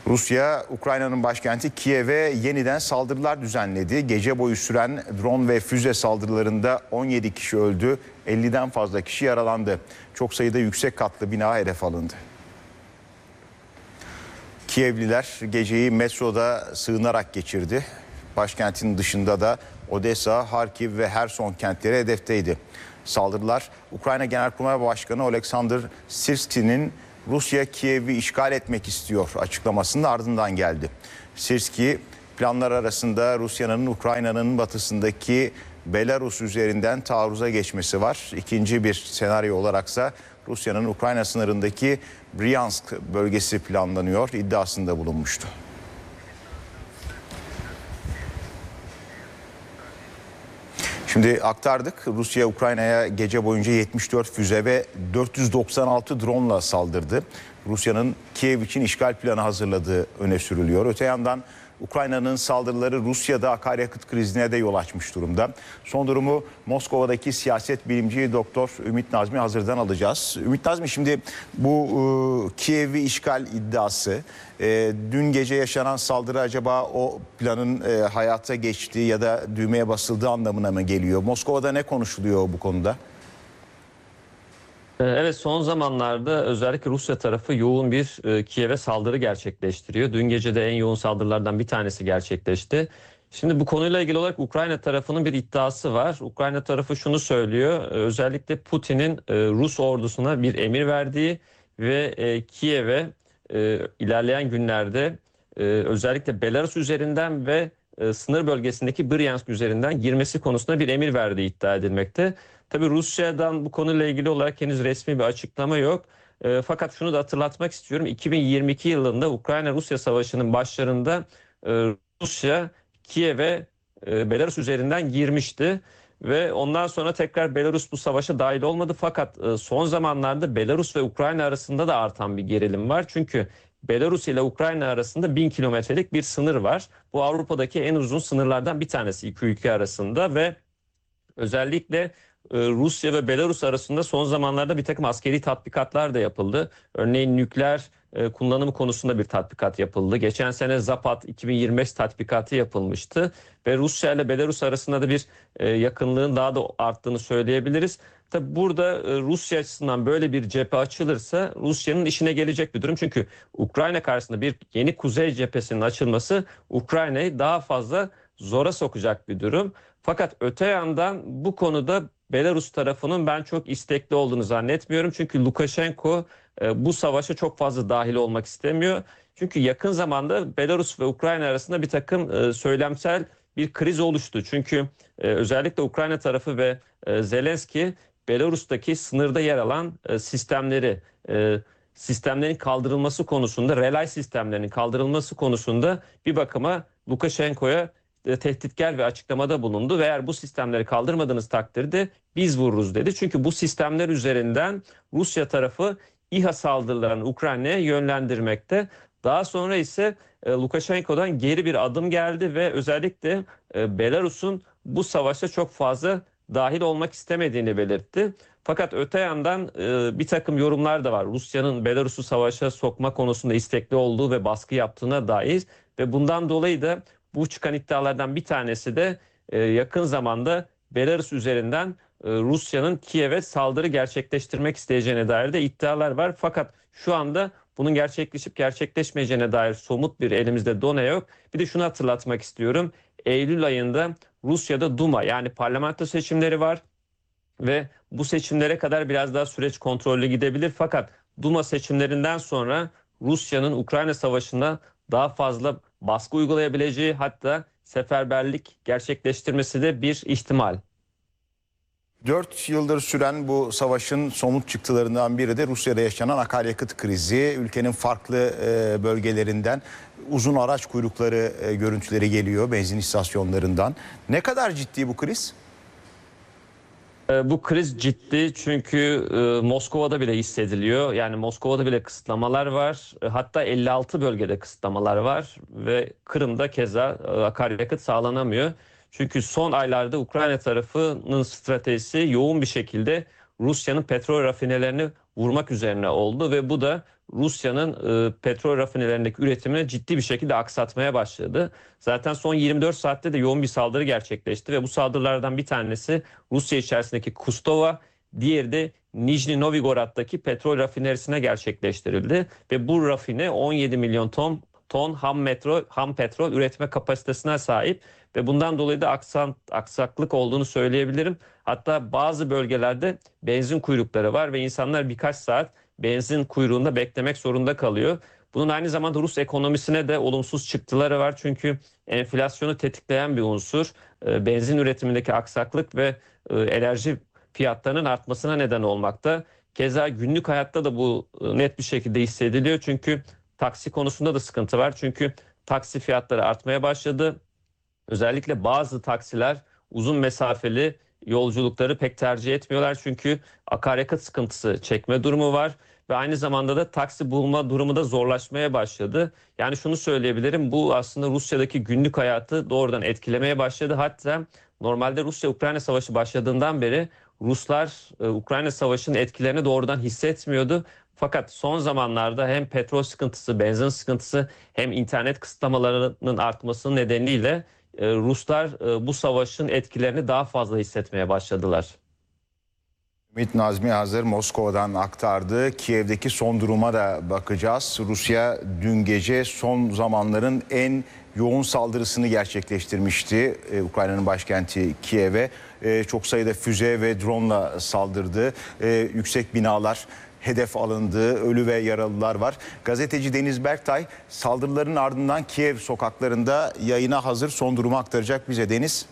Rusya, Ukrayna'nın başkenti Kiev'e yeniden saldırılar düzenledi. Gece boyu süren drone ve füze saldırılarında on yedi kişi öldü, elliden fazla kişi yaralandı. Çok sayıda yüksek katlı bina hedef alındı. Kievliler geceyi metroda sığınarak geçirdi. Başkentin dışında da Odessa, Harkiv ve Herson kentleri hedefteydi. Saldırılar Ukrayna Genelkurmay Başkanı Oleksandr Sirski'nin Rusya Kiev'i işgal etmek istiyor açıklamasının ardından geldi. Sirski, planlar arasında Rusya'nın Ukrayna'nın batısındaki Belarus üzerinden taarruza geçmesi var. İkinci bir senaryo olaraksa Rusya'nın Ukrayna sınırındaki Bryansk bölgesi planlanıyor iddiasında bulunmuştu. Şimdi aktardık. Rusya Ukrayna'ya gece boyunca yetmiş dört füze ve dört yüz doksan altı drone ile saldırdı. Rusya'nın Kiev için işgal planı hazırladığı öne sürülüyor. Öte yandan Ukrayna'nın saldırıları Rusya'da akaryakıt krizine de yol açmış durumda. Son durumu Moskova'daki siyaset bilimci Doktor Ümit Nazmi Hazır'dan alacağız. Ümit Nazmi, şimdi bu e, Kiev'i işgal iddiası, e, dün gece yaşanan saldırı acaba o planın e, hayata geçtiği ya da düğmeye basıldığı anlamına mı geliyor? Moskova'da ne konuşuluyor bu konuda? Evet, son zamanlarda özellikle Rusya tarafı yoğun bir e, Kiev'e saldırı gerçekleştiriyor. Dün gece de en yoğun saldırılardan bir tanesi gerçekleşti. Şimdi bu konuyla ilgili olarak Ukrayna tarafının bir iddiası var. Ukrayna tarafı şunu söylüyor. e, Özellikle Putin'in e, Rus ordusuna bir emir verdiği ve e, Kiev'e e, ilerleyen günlerde e, özellikle Belarus üzerinden ve e, sınır bölgesindeki Bryansk üzerinden girmesi konusunda bir emir verdiği iddia edilmekte. Tabii Rusya'dan bu konuyla ilgili olarak henüz resmi bir açıklama yok. E, fakat şunu da hatırlatmak istiyorum. iki bin yirmi iki yılında Ukrayna-Rusya Savaşı'nın başlarında e, Rusya Kiev'e e, Belarus üzerinden girmişti. Ve ondan sonra tekrar Belarus bu savaşa dahil olmadı. Fakat e, son zamanlarda Belarus ve Ukrayna arasında da artan bir gerilim var. Çünkü Belarus ile Ukrayna arasında bin kilometrelik bir sınır var. Bu Avrupa'daki en uzun sınırlardan bir tanesi iki ülke arasında ve özellikle Rusya ve Belarus arasında son zamanlarda bir takım askeri tatbikatlar da yapıldı. Örneğin nükleer kullanımı konusunda bir tatbikat yapıldı. Geçen sene Zapad iki bin yirmi beş tatbikatı yapılmıştı. Ve Rusya ile Belarus arasında da bir yakınlığın daha da arttığını söyleyebiliriz. Tabi burada Rusya açısından böyle bir cephe açılırsa Rusya'nın işine gelecek bir durum. Çünkü Ukrayna karşısında bir yeni kuzey cephesinin açılması Ukrayna'yı daha fazla zora sokacak bir durum. Fakat öte yandan bu konuda Belarus tarafının ben çok istekli olduğunu zannetmiyorum. Çünkü Lukashenko e, bu savaşa çok fazla dahil olmak istemiyor. Çünkü yakın zamanda Belarus ve Ukrayna arasında bir takım e, söylemsel bir kriz oluştu. Çünkü e, özellikle Ukrayna tarafı ve e, Zelenski Belarus'taki sınırda yer alan e, sistemleri, e, sistemlerin kaldırılması konusunda, relay sistemlerinin kaldırılması konusunda bir bakıma Lukashenko'ya tehditkar ve açıklamada bulundu ve eğer bu sistemleri kaldırmadığınız takdirde biz vururuz dedi. Çünkü bu sistemler üzerinden Rusya tarafı İHA saldırılarını Ukrayna'ya yönlendirmekte. Daha sonra ise e, Lukashenko'dan geri bir adım geldi ve özellikle e, Belarus'un bu savaşa çok fazla dahil olmak istemediğini belirtti. Fakat öte yandan e, bir takım yorumlar da var. Rusya'nın Belarus'u savaşa sokma konusunda istekli olduğu ve baskı yaptığına dair ve bundan dolayı da bu çıkan iddialardan bir tanesi de e, yakın zamanda Belarus üzerinden e, Rusya'nın Kiev'e saldırı gerçekleştirmek isteyeceğine dair de iddialar var. Fakat şu anda bunun gerçekleşip gerçekleşmeyeceğine dair somut bir elimizde done yok. Bir de şunu hatırlatmak istiyorum. Eylül ayında Rusya'da Duma yani parlamento seçimleri var ve bu seçimlere kadar biraz daha süreç kontrollü gidebilir. Fakat Duma seçimlerinden sonra Rusya'nın Ukrayna Savaşı'na daha fazla baskı uygulayabileceği, hatta seferberlik gerçekleştirmesi de bir ihtimal. Dört yıldır süren bu savaşın somut çıktılarından biri de Rusya'da yaşanan akaryakıt krizi. Ülkenin farklı bölgelerinden uzun araç kuyrukları görüntüleri geliyor benzin istasyonlarından. Ne kadar ciddi bu kriz? Bu kriz ciddi çünkü Moskova'da bile hissediliyor. Yani Moskova'da bile kısıtlamalar var. Hatta elli altı bölgede kısıtlamalar var ve Kırım'da keza akaryakıt sağlanamıyor. Çünkü son aylarda Ukrayna tarafının stratejisi yoğun bir şekilde Rusya'nın petrol rafinelerini vurmak üzerine oldu ve bu da Rusya'nın e, petrol rafinelerindeki üretimini ciddi bir şekilde aksatmaya başladı. Zaten son yirmi dört saatte de yoğun bir saldırı gerçekleşti ve bu saldırılardan bir tanesi Rusya içerisindeki Kustova, diğeri de Nijni Novgorod'daki petrol rafinerisine gerçekleştirildi ve bu rafine on yedi milyon ton ton ham metro ham petrol üretme kapasitesine sahip ve bundan dolayı da aksan, aksaklık olduğunu söyleyebilirim. Hatta bazı bölgelerde benzin kuyrukları var ve insanlar birkaç saat benzin kuyruğunda beklemek zorunda kalıyor. Bunun aynı zamanda Rus ekonomisine de olumsuz çıktıları var. Çünkü enflasyonu tetikleyen bir unsur. Benzin üretimindeki aksaklık ve enerji fiyatlarının artmasına neden olmakta. Keza günlük hayatta da bu net bir şekilde hissediliyor. Çünkü taksi konusunda da sıkıntı var. Çünkü taksi fiyatları artmaya başladı. Özellikle bazı taksiler uzun mesafeli yolculukları pek tercih etmiyorlar. Çünkü akaryakıt sıkıntısı çekme durumu var. Ve aynı zamanda da taksi bulma durumu da zorlaşmaya başladı. Yani şunu söyleyebilirim, bu aslında Rusya'daki günlük hayatı doğrudan etkilemeye başladı. Hatta normalde Rusya-Ukrayna savaşı başladığından beri Ruslar e, Ukrayna savaşının etkilerini doğrudan hissetmiyordu. Fakat son zamanlarda hem petrol sıkıntısı, benzin sıkıntısı hem internet kısıtlamalarının artması nedeniyle e, Ruslar e, bu savaşın etkilerini daha fazla hissetmeye başladılar. Ümit Nazmi hazır Moskova'dan aktardı. Kiev'deki son duruma da bakacağız. Rusya dün gece son zamanların en yoğun saldırısını gerçekleştirmişti. Ee, Ukrayna'nın başkenti Kiev'e ee, çok sayıda füze ve drone'la saldırdı. Ee, yüksek binalar hedef alındı, ölü ve yaralılar var. Gazeteci Deniz Berktay saldırıların ardından Kiev sokaklarında yayına hazır, son durumu aktaracak bize. Deniz.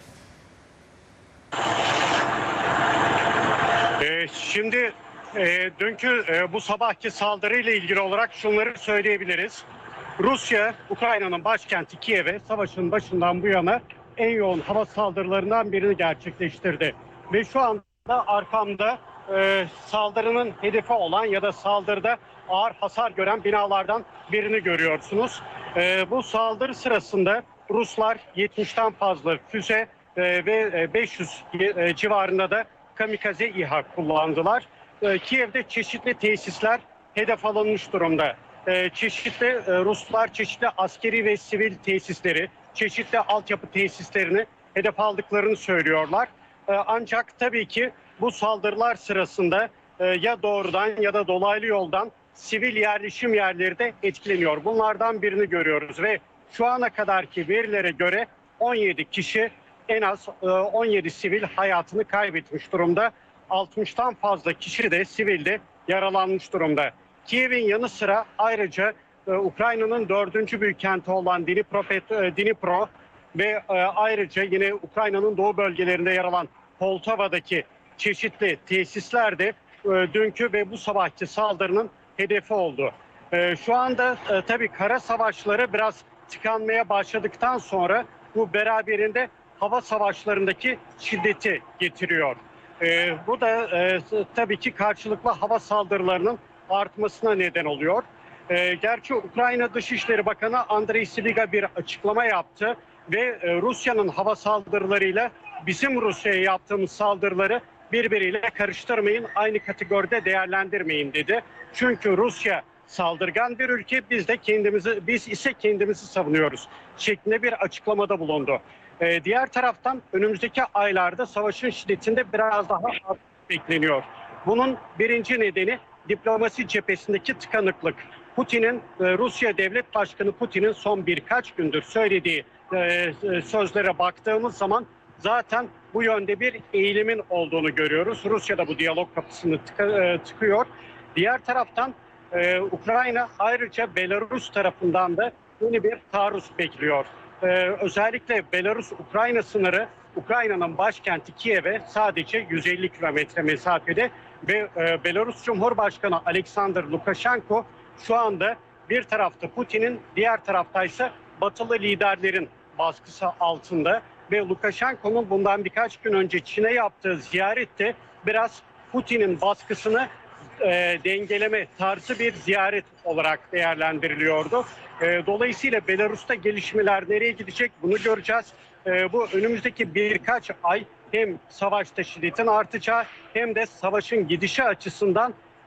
Ee, şimdi e, dünkü e, bu sabahki saldırıyla ilgili olarak şunları söyleyebiliriz. Rusya, Ukrayna'nın başkenti Kiev'e savaşın başından bu yana en yoğun hava saldırılarından birini gerçekleştirdi. Ve şu anda arkamda e, saldırının hedefi olan ya da saldırıda ağır hasar gören binalardan birini görüyorsunuz. E, bu saldırı sırasında Ruslar yetmişten fazla füze e, ve beş yüz e, civarında da kamikaze İHA kullandılar. E, Kiev'de çeşitli tesisler hedef alınmış durumda. E, çeşitli e, Ruslar çeşitli askeri ve sivil tesisleri, çeşitli altyapı tesislerini hedef aldıklarını söylüyorlar. E, ancak tabii ki bu saldırılar sırasında e, ya doğrudan ya da dolaylı yoldan sivil yerleşim yerleri de etkileniyor. Bunlardan birini görüyoruz ve şu ana kadarki verilere göre on yedi kişi, en az on yedi sivil hayatını kaybetmiş durumda. altmıştan fazla kişi de sivilde yaralanmış durumda. Kiev'in yanı sıra ayrıca Ukrayna'nın dördüncü büyük kenti olan Dnipro, Dnipro ve ayrıca yine Ukrayna'nın doğu bölgelerinde yer alan Poltava'daki çeşitli tesisler de dünkü ve bu sabahki saldırının hedefi oldu. Şu anda tabii kara savaşları biraz tıkanmaya başladıktan sonra bu beraberinde hava savaşlarındaki şiddeti getiriyor. Ee, bu da e, tabii ki karşılıklı hava saldırılarının artmasına neden oluyor. Ee, gerçi Ukrayna Dışişleri Bakanı Andrei Sybiga bir açıklama yaptı ve e, Rusya'nın hava saldırılarıyla bizim Rusya'ya yaptığımız saldırıları birbiriyle karıştırmayın, aynı kategoride değerlendirmeyin dedi. Çünkü Rusya saldırgan bir ülke, biz de kendimizi biz ise kendimizi savunuyoruz şeklinde bir açıklamada bulundu. Ee, diğer taraftan önümüzdeki aylarda savaşın şiddetinde biraz daha artması bekleniyor. Bunun birinci nedeni diplomasi cephesindeki tıkanıklık. Putin'in, e, Rusya Devlet Başkanı Putin'in son birkaç gündür söylediği e, sözlere baktığımız zaman zaten bu yönde bir eğilimin olduğunu görüyoruz. Rusya da bu diyalog kapısını tıka, e, tıkıyor. Diğer taraftan e, Ukrayna ayrıca Belarus tarafından da yeni bir taarruz bekliyor. Ee, özellikle Belarus-Ukrayna sınırı Ukrayna'nın başkenti Kiev'e sadece yüz elli kilometre mesafede ve e, Belarus Cumhurbaşkanı Alexander Lukashenko şu anda bir tarafta Putin'in, diğer taraftaysa batılı liderlerin baskısı altında ve Lukashenko'nun bundan birkaç gün önce Çin'e yaptığı ziyarette biraz Putin'in baskısını e, dengeleme tarzı bir ziyaret olarak değerlendiriliyordu. E, dolayısıyla Belarus'ta gelişmeler nereye gidecek bunu göreceğiz. E, bu önümüzdeki birkaç ay hem savaşta şiddetin artacağı hem de savaşın gidişi açısından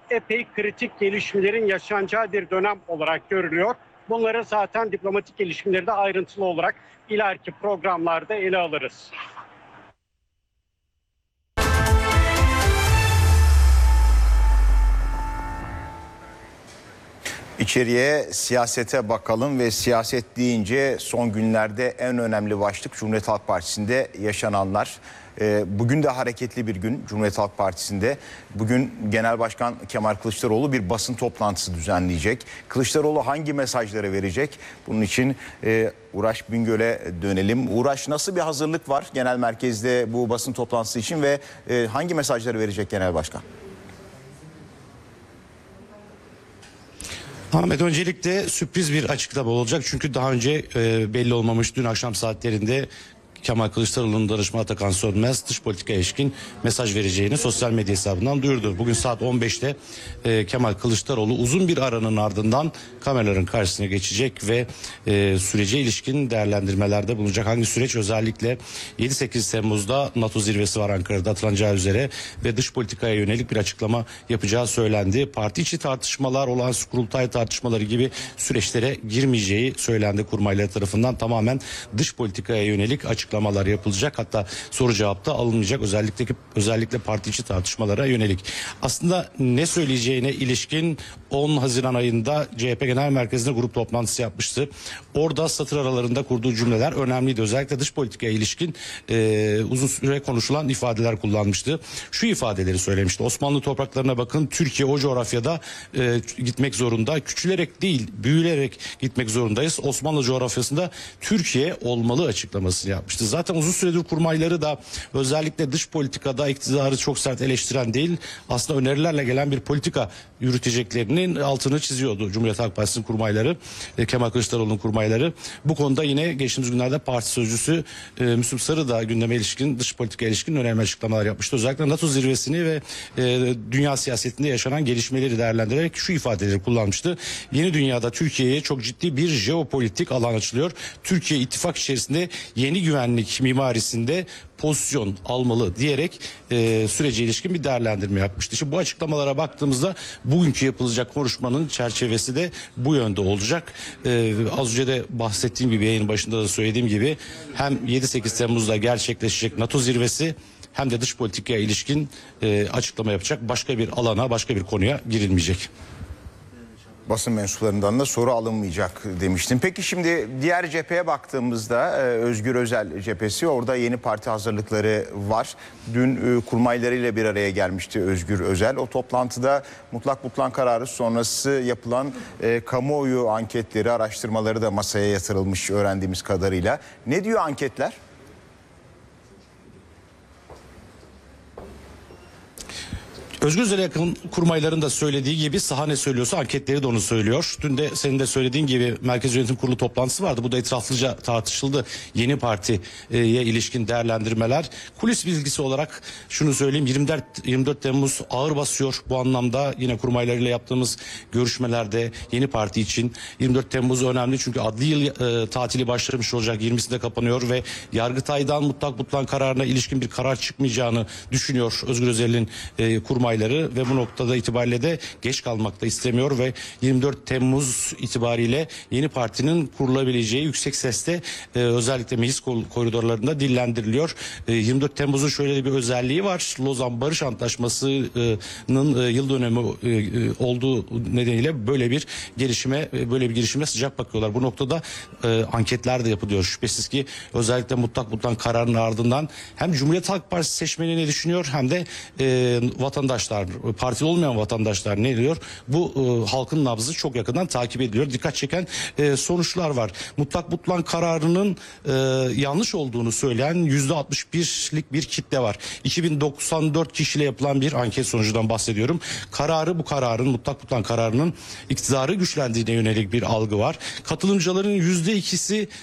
epey kritik gelişmelerin yaşanacağı bir dönem olarak görülüyor. Bunları zaten diplomatik gelişmeleri de ayrıntılı olarak ileriki programlarda ele alırız. İçeriye, siyasete bakalım ve siyaset deyince son günlerde en önemli başlık Cumhuriyet Halk Partisi'nde yaşananlar. Bugün de hareketli bir gün Cumhuriyet Halk Partisi'nde. Bugün Genel Başkan Kemal Kılıçdaroğlu bir basın toplantısı düzenleyecek. Kılıçdaroğlu hangi mesajları verecek? Bunun için Uğraş Bingöl'e dönelim. Uğraş, nasıl bir hazırlık var genel merkezde bu basın toplantısı için ve hangi mesajları verecek Genel Başkan? Ahmet, öncelikle sürpriz bir açıklama olacak. Çünkü daha önce e, belli olmamış, dün akşam saatlerinde Kemal Kılıçdaroğlu'nun danışmanı Atakan Sönmez dış politika ilişkin mesaj vereceğini sosyal medya hesabından duyurdu. Bugün saat on beşte e, Kemal Kılıçdaroğlu uzun bir aranın ardından kameraların karşısına geçecek ve e, sürece ilişkin değerlendirmelerde bulunacak. Hangi süreç? Özellikle yedi sekiz Temmuz'da NATO zirvesi var Ankara'da, atılacağı üzere ve dış politikaya yönelik bir açıklama yapacağı söylendi. Parti içi tartışmalar, olağanüstü kurultay tartışmaları gibi süreçlere girmeyeceği söylendi kurmayları tarafından. Tamamen dış politikaya yönelik açıklamalar yapılacak. Hatta soru cevapta alınmayacak, özellikle özellikle parti içi tartışmalara yönelik. Aslında ne söyleyeceğine ilişkin on Haziran ayında C H P Genel Merkezi'nde grup toplantısı yapmıştı. Orada satır aralarında kurduğu cümleler önemliydi. Özellikle dış politikaya ilişkin e, uzun süre konuşulan ifadeler kullanmıştı. Şu ifadeleri söylemişti: Osmanlı topraklarına bakın, Türkiye o coğrafyada e, gitmek zorunda. Küçülerek değil, büyülerek gitmek zorundayız. Osmanlı coğrafyasında Türkiye olmalı açıklamasını yapmıştı. Zaten uzun süredir kurmayları da özellikle dış politikada iktidarı çok sert eleştiren değil, aslında önerilerle gelen bir politika yürüteceklerinin altını çiziyordu Cumhuriyet Halk Partisi'nin kurmayları, e, Kemal Kılıçdaroğlu'nun kurmayları. Bu konuda yine geçtiğimiz günlerde parti sözcüsü e, Müslüm Sarı da gündeme ilişkin, dış politika ilişkin önemli açıklamalar yapmıştı. Özellikle NATO zirvesini ve e, dünya siyasetinde yaşanan gelişmeleri değerlendirerek şu ifadeleri kullanmıştı: Yeni dünyada Türkiye'ye çok ciddi bir jeopolitik alan açılıyor. Türkiye ittifak içerisinde yeni güvenlik mimarisinde pozisyon almalı diyerek e, sürece ilişkin bir değerlendirme yapmıştı. Şimdi bu açıklamalara baktığımızda bugünkü yapılacak konuşmanın çerçevesi de bu yönde olacak. E, az önce de bahsettiğim gibi, yayın başında da söylediğim gibi, hem yedi sekiz Temmuz'da gerçekleşecek NATO zirvesi hem de dış politikaya ilişkin e, açıklama yapacak. Başka bir alana, başka bir konuya girilmeyecek. Basın mensuplarından da soru alınmayacak demiştim. Peki şimdi diğer cepheye baktığımızda e, Özgür Özel cephesi, orada yeni parti hazırlıkları var. Dün e, kurmaylarıyla bir araya gelmişti Özgür Özel. O toplantıda mutlak butlan kararı sonrası yapılan e, kamuoyu anketleri, araştırmaları da masaya yatırılmış öğrendiğimiz kadarıyla. Ne diyor anketler? Özgür Özel'e yakın kurmayların da söylediği gibi, saha ne söylüyorsa anketleri de onu söylüyor. Dün de senin de söylediğin gibi Merkez Yönetim Kurulu toplantısı vardı. Bu da etraflıca tartışıldı. Yeni partiye ilişkin değerlendirmeler. Kulis bilgisi olarak şunu söyleyeyim: yirmi dört, yirmi dört Temmuz ağır basıyor. Bu anlamda yine kurmaylarıyla yaptığımız görüşmelerde yeni parti için yirmi dört Temmuz önemli. Çünkü adli yıl e, tatili başlamış olacak. yirmisinde kapanıyor ve Yargıtay'dan mutlak butlan kararına ilişkin bir karar çıkmayacağını düşünüyor Özgür Özel'in e, kurmayları ve bu noktada itibariyle de geç kalmak da istemiyor ve yirmi dört Temmuz itibariyle yeni partinin kurulabileceği yüksek sesle e, özellikle meclis koridorlarında dillendiriliyor. E, yirmi dört Temmuz'un şöyle bir özelliği var: Lozan Barış Antlaşması'nın e, yıl dönümü e, olduğu nedeniyle böyle bir gelişime e, böyle bir girişime sıcak bakıyorlar. Bu noktada e, anketler de yapılıyor. Şüphesiz ki özellikle mutlak butlan kararının ardından hem Cumhuriyet Halk Partisi seçmeni ne düşünüyor, hem de e, vatandaşlar, partili olmayan vatandaşlar ne diyor? Bu e, halkın nabzı çok yakından takip ediliyor. Dikkat çeken e, sonuçlar var. Mutlak butlan kararının e, yanlış olduğunu söyleyen yüzde altmış birlik bir kitle var. iki bin doksan dört kişiyle yapılan bir anket sonucundan bahsediyorum. Kararı, bu kararın, mutlak butlan kararının iktidarı güçlendiğine yönelik bir algı var. Katılımcıların yüzde ikisi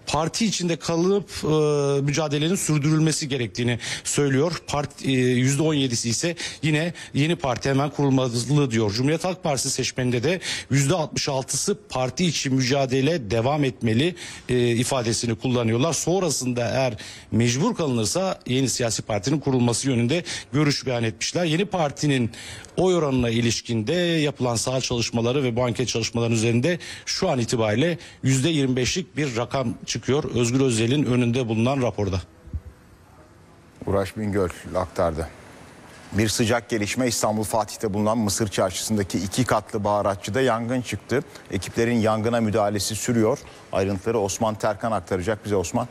parti içinde kalıp e, mücadelenin sürdürülmesi gerektiğini söylüyor. Parti, e, yüzde on yedisi ise yine yeni parti hemen kurulmalı diyor. Cumhuriyet Halk Partisi seçmeninde de yüzde altmış altısı parti içi mücadele devam etmeli e, ifadesini kullanıyorlar. Sonrasında eğer mecbur kalınırsa yeni siyasi partinin kurulması yönünde görüş beyan etmişler. Yeni partinin oy oranına ilişkinde yapılan saha çalışmaları ve bu anket çalışmalarının üzerinde şu an itibariyle yüzde yirmi beşlik bir rakam çıkıyor. Özgür Özel'in önünde bulunan raporda. Uğraş Bingöl aktardı. Bir sıcak gelişme, İstanbul Fatih'te bulunan Mısır Çarşısı'ndaki iki katlı baharatçıda yangın çıktı. Ekiplerin yangına müdahalesi sürüyor. Ayrıntıları Osman Terkan aktaracak bize. Osman.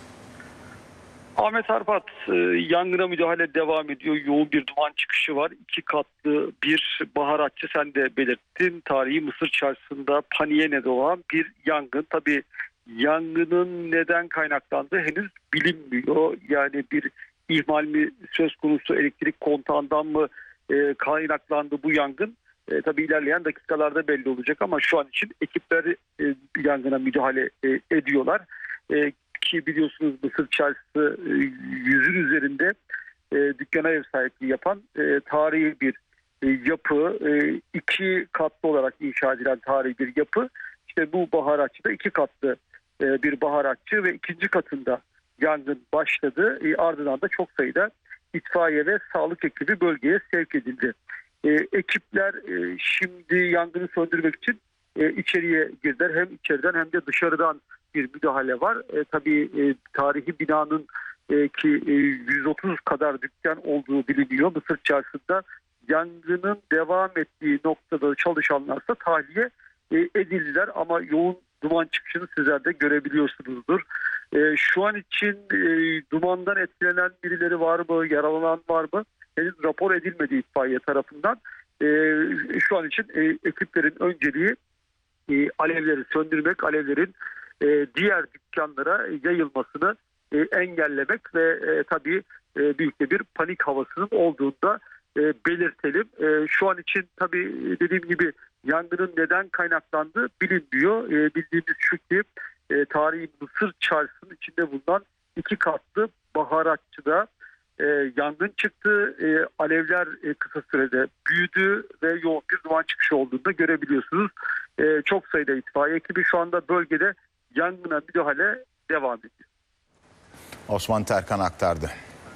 Ahmet Arpat, yangına müdahale devam ediyor. Yoğun bir duman çıkışı var. İki katlı bir baharatçı, sen de belirttin. Tarihi Mısır Çarşısı'nda paniğe neden olan bir yangın. Tabii yangının neden kaynaklandığı henüz bilinmiyor. Yani bir ihmal mi söz konusu, elektrik kontağından mı e, kaynaklandı bu yangın? E, tabii ilerleyen dakikalarda belli olacak ama şu an için ekipler e, yangına müdahale e, ediyorlar. E, ki biliyorsunuz Mısır Çarşısı e, yüzün üzerinde e, dükkana ev sahipliği yapan e, tarihi bir e, yapı. E, iki katlı olarak inşa edilen tarihi bir yapı. İşte bu baharatçıda iki katlı e, bir baharatçı ve ikinci katında yangın başladı. E, ardından da çok sayıda itfaiye ve sağlık ekibi bölgeye sevk edildi. E, ekipler e, şimdi yangını söndürmek için e, içeriye girdiler. Hem içeriden hem de dışarıdan bir müdahale var. E, tabii e, tarihi binanın e, ki e, yüz otuz kadar dükkan olduğu biliniyor. Mısır Çarşısı'nda yangının devam ettiği noktada çalışanlarsa tahliye e, edildiler ama yoğun duman çıkışını sizler de görebiliyorsunuzdur. E, şu an için e, dumandan etkilenen birileri var mı, yaralanan var mı? Henüz rapor edilmedi itfaiye tarafından. E, şu an için e, ekiplerin önceliği e, alevleri söndürmek, alevlerin e, diğer dükkanlara yayılmasını e, engellemek ve e, tabii e, büyük bir panik havasının olduğunu da e, belirtelim. E, şu an için tabii dediğim gibi yangının neden kaynaklandığı bilinmiyor. E, bildiğimiz şu ki e, tarihi Mısır Çarşısı'nın içinde bulunan iki katlı baharatçıda e, yangın çıktı. E, alevler e, kısa sürede büyüdü ve yoğun bir duman çıkışı olduğunu da görebiliyorsunuz. E, çok sayıda itfaiye ekibi şu anda bölgede yangına müdahale devam ediyor. Osman Terkan aktardı.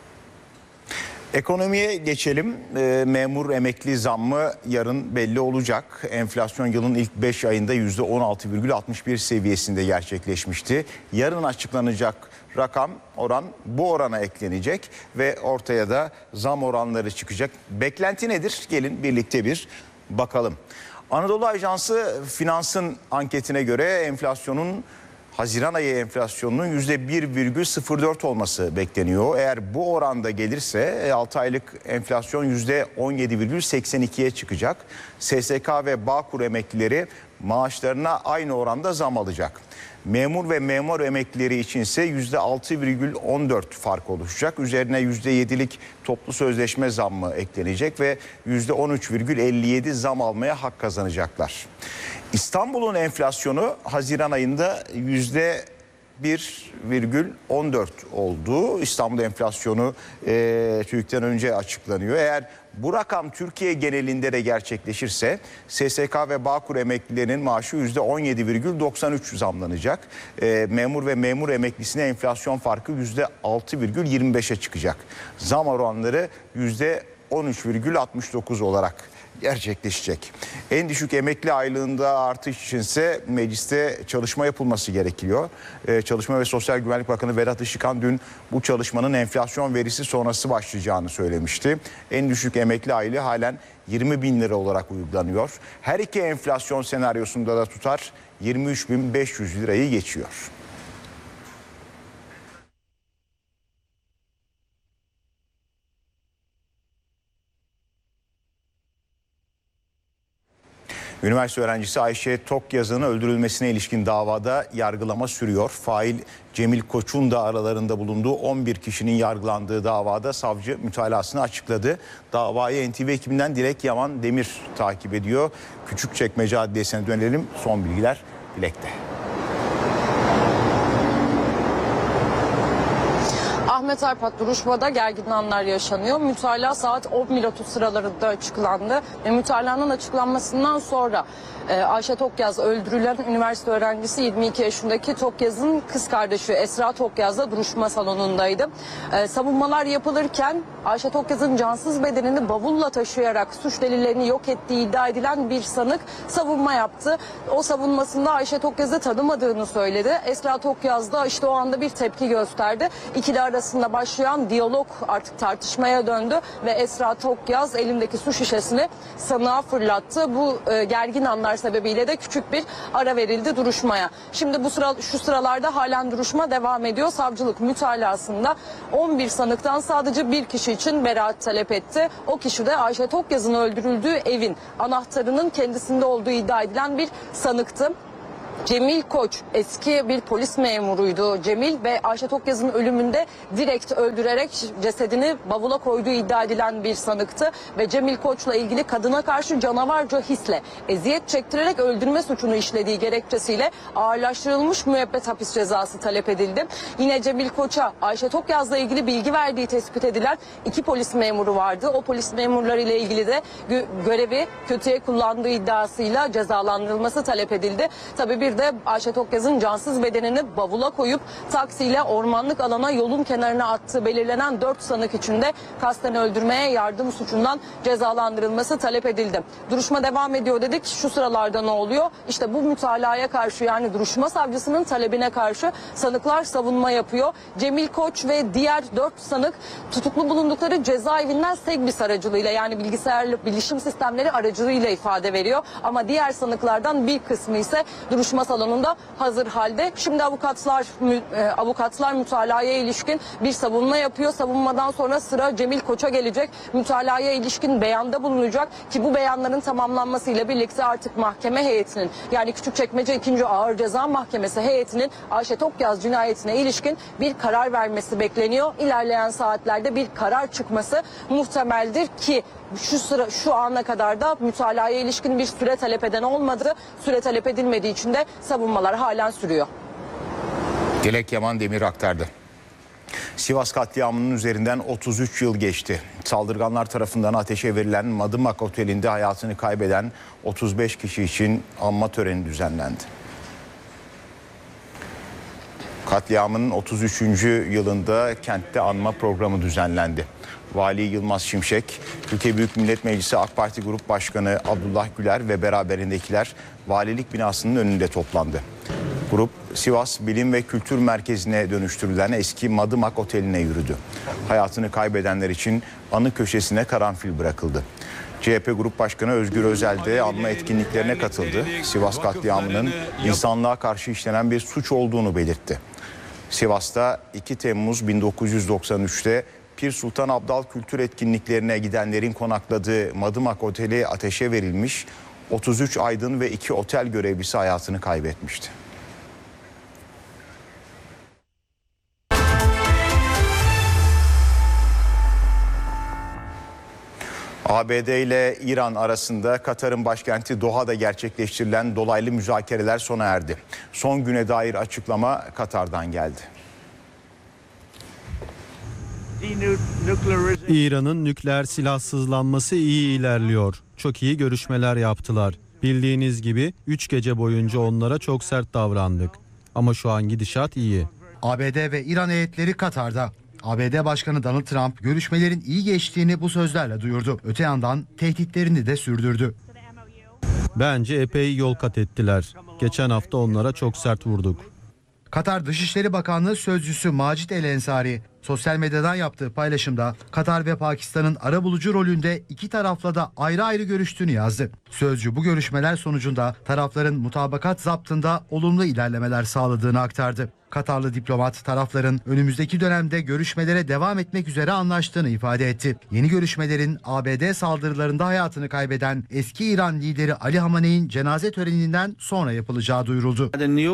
Ekonomiye geçelim. E, memur emekli zammı yarın belli olacak. Enflasyon yılın ilk beş ayında yüzde on altı virgül altmış bir seviyesinde gerçekleşmişti. Yarın açıklanacak rakam, oran bu orana eklenecek ve ortaya da zam oranları çıkacak. Beklenti nedir? Gelin birlikte bir bakalım. Anadolu Ajansı Finans'ın anketine göre enflasyonun Haziran ayı enflasyonunun yüzde bir virgül sıfır dört olması bekleniyor. Eğer bu oranda gelirse altı aylık enflasyon yüzde on yedi virgül seksen ikiye çıkacak. S S K ve Bağkur emeklileri maaşlarına aynı oranda zam alacak. Memur ve memur emeklileri içinse yüzde altı virgül on dört fark oluşacak. Üzerine yüzde yedilik toplu sözleşme zammı eklenecek ve yüzde on üç virgül elli yedi zam almaya hak kazanacaklar. İstanbul'un enflasyonu Haziran ayında yüzde bir virgül on dört oldu. İstanbul enflasyonu e, TÜİK'ten önce açıklanıyor. Eğer bu rakam Türkiye genelinde de gerçekleşirse S S K ve Bağkur emeklilerinin maaşı yüzde on yedi virgül doksan üç zamlanacak. E, memur ve memur emeklisine enflasyon farkı yüzde altı virgül yirmi beşe çıkacak. Zam oranları yüzde on üç virgül altmış dokuz olarak gerçekleşecek. En düşük emekli aylığında artış içinse mecliste çalışma yapılması gerekiyor. Ee, Çalışma ve Sosyal Güvenlik Bakanı Vedat Işıkhan dün bu çalışmanın enflasyon verisi sonrası başlayacağını söylemişti. En düşük emekli aylığı halen yirmi bin lira olarak uygulanıyor. Her iki enflasyon senaryosunda da tutar yirmi üç bin beş yüz lirayı geçiyor. Üniversite öğrencisi Ayşe Tokyazı'nın öldürülmesine ilişkin davada yargılama sürüyor. Fail Cemil Koç'un da aralarında bulunduğu on bir kişinin yargılandığı davada savcı mütalasını açıkladı. Davayı N T V ekibinden Dilek Yaman Demir takip ediyor. Küçükçekmece Adliyesi'ne dönelim. Son bilgiler Dilek'te. Ahmet Arpat, duruşmada gergin anlar yaşanıyor. Mütalaa saat on bir otuz sıralarında açıklandı ve mütalaanın açıklanmasından sonra e, Ayşe Tokyaz, öldürülen üniversite öğrencisi yirmi iki yaşındaki Tokyaz'ın kız kardeşi Esra Tokyaz da duruşma salonundaydı. E, savunmalar yapılırken Ayşe Tokyaz'ın cansız bedenini bavulla taşıyarak suç delillerini yok ettiği iddia edilen bir sanık savunma yaptı. O savunmasında Ayşe Tokyaz'ı tanımadığını söyledi. Esra Tokyaz da işte o anda bir tepki gösterdi. İkili arasında başlayan diyalog artık tartışmaya döndü ve Esra Tokyaz elindeki su şişesini sanığa fırlattı. Bu e, gergin anlar sebebiyle de küçük bir ara verildi duruşmaya. Şimdi bu sıra şu sıralarda halen duruşma devam ediyor. Savcılık mütalasında on bir sanıktan sadece bir kişi için beraat talep etti. O kişi de Ayşe Tokyaz'ın öldürüldüğü evin anahtarının kendisinde olduğu iddia edilen bir sanıktı. Cemil Koç eski bir polis memuruydu Cemil ve Ayşe Tokyaz'ın ölümünde direkt öldürerek cesedini bavula koyduğu iddia edilen bir sanıktı ve Cemil Koç'la ilgili kadına karşı canavarca hisle eziyet çektirerek öldürme suçunu işlediği gerekçesiyle ağırlaştırılmış müebbet hapis cezası talep edildi. Yine Cemil Koç'a Ayşe Tokyaz'la ilgili bilgi verdiği tespit edilen iki polis memuru vardı. O polis memurları ile ilgili de gö- görevi kötüye kullandığı iddiasıyla cezalandırılması talep edildi. Tabii bir Bir de Ayşe Tokyaz'ın cansız bedenini bavula koyup taksiyle ormanlık alana yolun kenarına attığı belirlenen dört sanık için de kasten öldürmeye yardım suçundan cezalandırılması talep edildi. Duruşma devam ediyor dedik. Şu sıralarda ne oluyor? İşte bu mütalaya karşı, yani duruşma savcısının talebine karşı sanıklar savunma yapıyor. Cemil Koç ve diğer dört sanık tutuklu bulundukları cezaevinden Segbis aracılığıyla, yani bilgisayarlı bilişim sistemleri aracılığıyla ifade veriyor. Ama diğer sanıklardan bir kısmı ise duruşma salonunda hazır halde. Şimdi avukatlar e, avukatlar mütalaya ilişkin bir savunma yapıyor. Savunmadan sonra sıra Cemil Koç'a gelecek. Mütalaya ilişkin beyanda bulunacak ki bu beyanların tamamlanmasıyla birlikte artık mahkeme heyetinin, yani Küçükçekmece ikinci Ağır Ceza Mahkemesi heyetinin Ayşe Tokyaz cinayetine ilişkin bir karar vermesi bekleniyor. İlerleyen saatlerde bir karar çıkması muhtemeldir ki şu sıra şu ana kadar da mütalaya ilişkin bir süre talep eden olmadı. Süre talep edilmediği için de savunmalar halen sürüyor. Dilek Yaman Demir aktardı. Sivas katliamının üzerinden otuz üç yıl geçti. Saldırganlar tarafından ateşe verilen Madımak Oteli'nde hayatını kaybeden otuz beş kişi için anma töreni düzenlendi. Katliamın otuz üçüncü yılında kentte anma programı düzenlendi. Vali Yılmaz Şimşek, Türkiye Büyük Millet Meclisi AK Parti Grup Başkanı Abdullah Güler ve beraberindekiler valilik binasının önünde toplandı. Grup Sivas Bilim ve Kültür Merkezi'ne dönüştürülen eski Madımak Oteli'ne yürüdü. Hayatını kaybedenler için anı köşesine karanfil bırakıldı. C H P Grup Başkanı Özgür Özel de anma etkinliklerine katıldı. Sivas katliamının insanlığa karşı işlenen bir suç olduğunu belirtti. Sivas'ta iki Temmuz bin dokuz yüz doksan üç'te Pir Sultan Abdal kültür etkinliklerine gidenlerin konakladığı Madımak Oteli ateşe verilmiş, otuz üç aydın ve iki otel görevlisi hayatını kaybetmişti. A B D ile İran arasında Katar'ın başkenti Doha'da gerçekleştirilen dolaylı müzakereler sona erdi. Son güne dair açıklama Katar'dan geldi. İran'ın nükleer silahsızlanması iyi ilerliyor. Çok iyi görüşmeler yaptılar. Bildiğiniz gibi üç gece boyunca onlara çok sert davrandık. Ama şu an gidişat iyi. A B D ve İran heyetleri Katar'da. A B D Başkanı Donald Trump görüşmelerin iyi geçtiğini bu sözlerle duyurdu. Öte yandan tehditlerini de sürdürdü. Bence epey yol kat ettiler. Geçen hafta onlara çok sert vurduk. Katar Dışişleri Bakanlığı Sözcüsü Macit El Ensari sosyal medyadan yaptığı paylaşımda Katar ve Pakistan'ın arabulucu rolünde iki tarafla da ayrı ayrı görüştüğünü yazdı. Sözcü bu görüşmeler sonucunda tarafların mutabakat zaptında olumlu ilerlemeler sağladığını aktardı. Katarlı diplomat tarafların önümüzdeki dönemde görüşmelere devam etmek üzere anlaştığını ifade etti. Yeni görüşmelerin A B D saldırılarında hayatını kaybeden eski İran lideri Ali Hamaney'in cenaze töreninden sonra yapılacağı duyuruldu.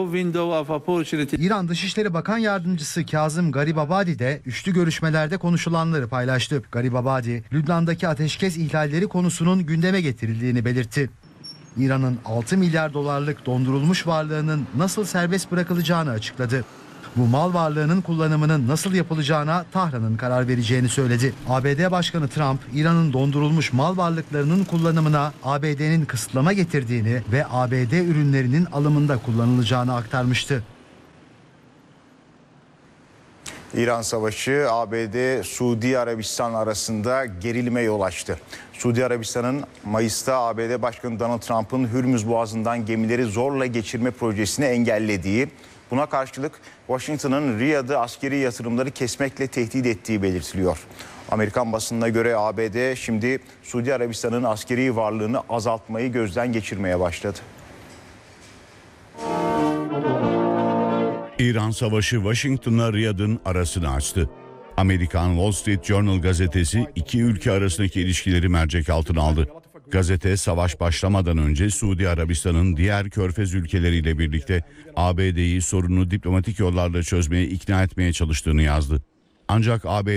İran Dışişleri Bakan Yardımcısı Kazım Garibabadi de üçlü görüşmelerde konuşulanları paylaştı. Garibabadi, Lübnan'daki ateşkes ihlalleri konusunun gündeme getirildiğini belirtti. İran'ın altı milyar dolarlık dondurulmuş varlığının nasıl serbest bırakılacağını açıkladı. Bu mal varlığının kullanımının nasıl yapılacağına Tahran'ın karar vereceğini söyledi. A B D Başkanı Trump, İran'ın dondurulmuş mal varlıklarının kullanımına A B D'nin kısıtlama getirdiğini ve A B D ürünlerinin alımında kullanılacağını aktarmıştı. İran Savaşı A B D Suudi Arabistan arasında gerilime yol açtı. Suudi Arabistan'ın Mayıs'ta A B D Başkanı Donald Trump'ın Hürmüz Boğazı'ndan gemileri zorla geçirme projesini engellediği, buna karşılık Washington'ın Riyad'ı askeri yatırımları kesmekle tehdit ettiği belirtiliyor. Amerikan basınına göre A B D şimdi Suudi Arabistan'ın askeri varlığını azaltmayı gözden geçirmeye başladı. İran Savaşı Washington'la Riyad'ın arasını açtı. Amerikan Wall Street Journal gazetesi iki ülke arasındaki ilişkileri mercek altına aldı. Gazete savaş başlamadan önce Suudi Arabistan'ın diğer körfez ülkeleriyle birlikte A B D'yi sorunu diplomatik yollarla çözmeye ikna etmeye çalıştığını yazdı. Ancak A B D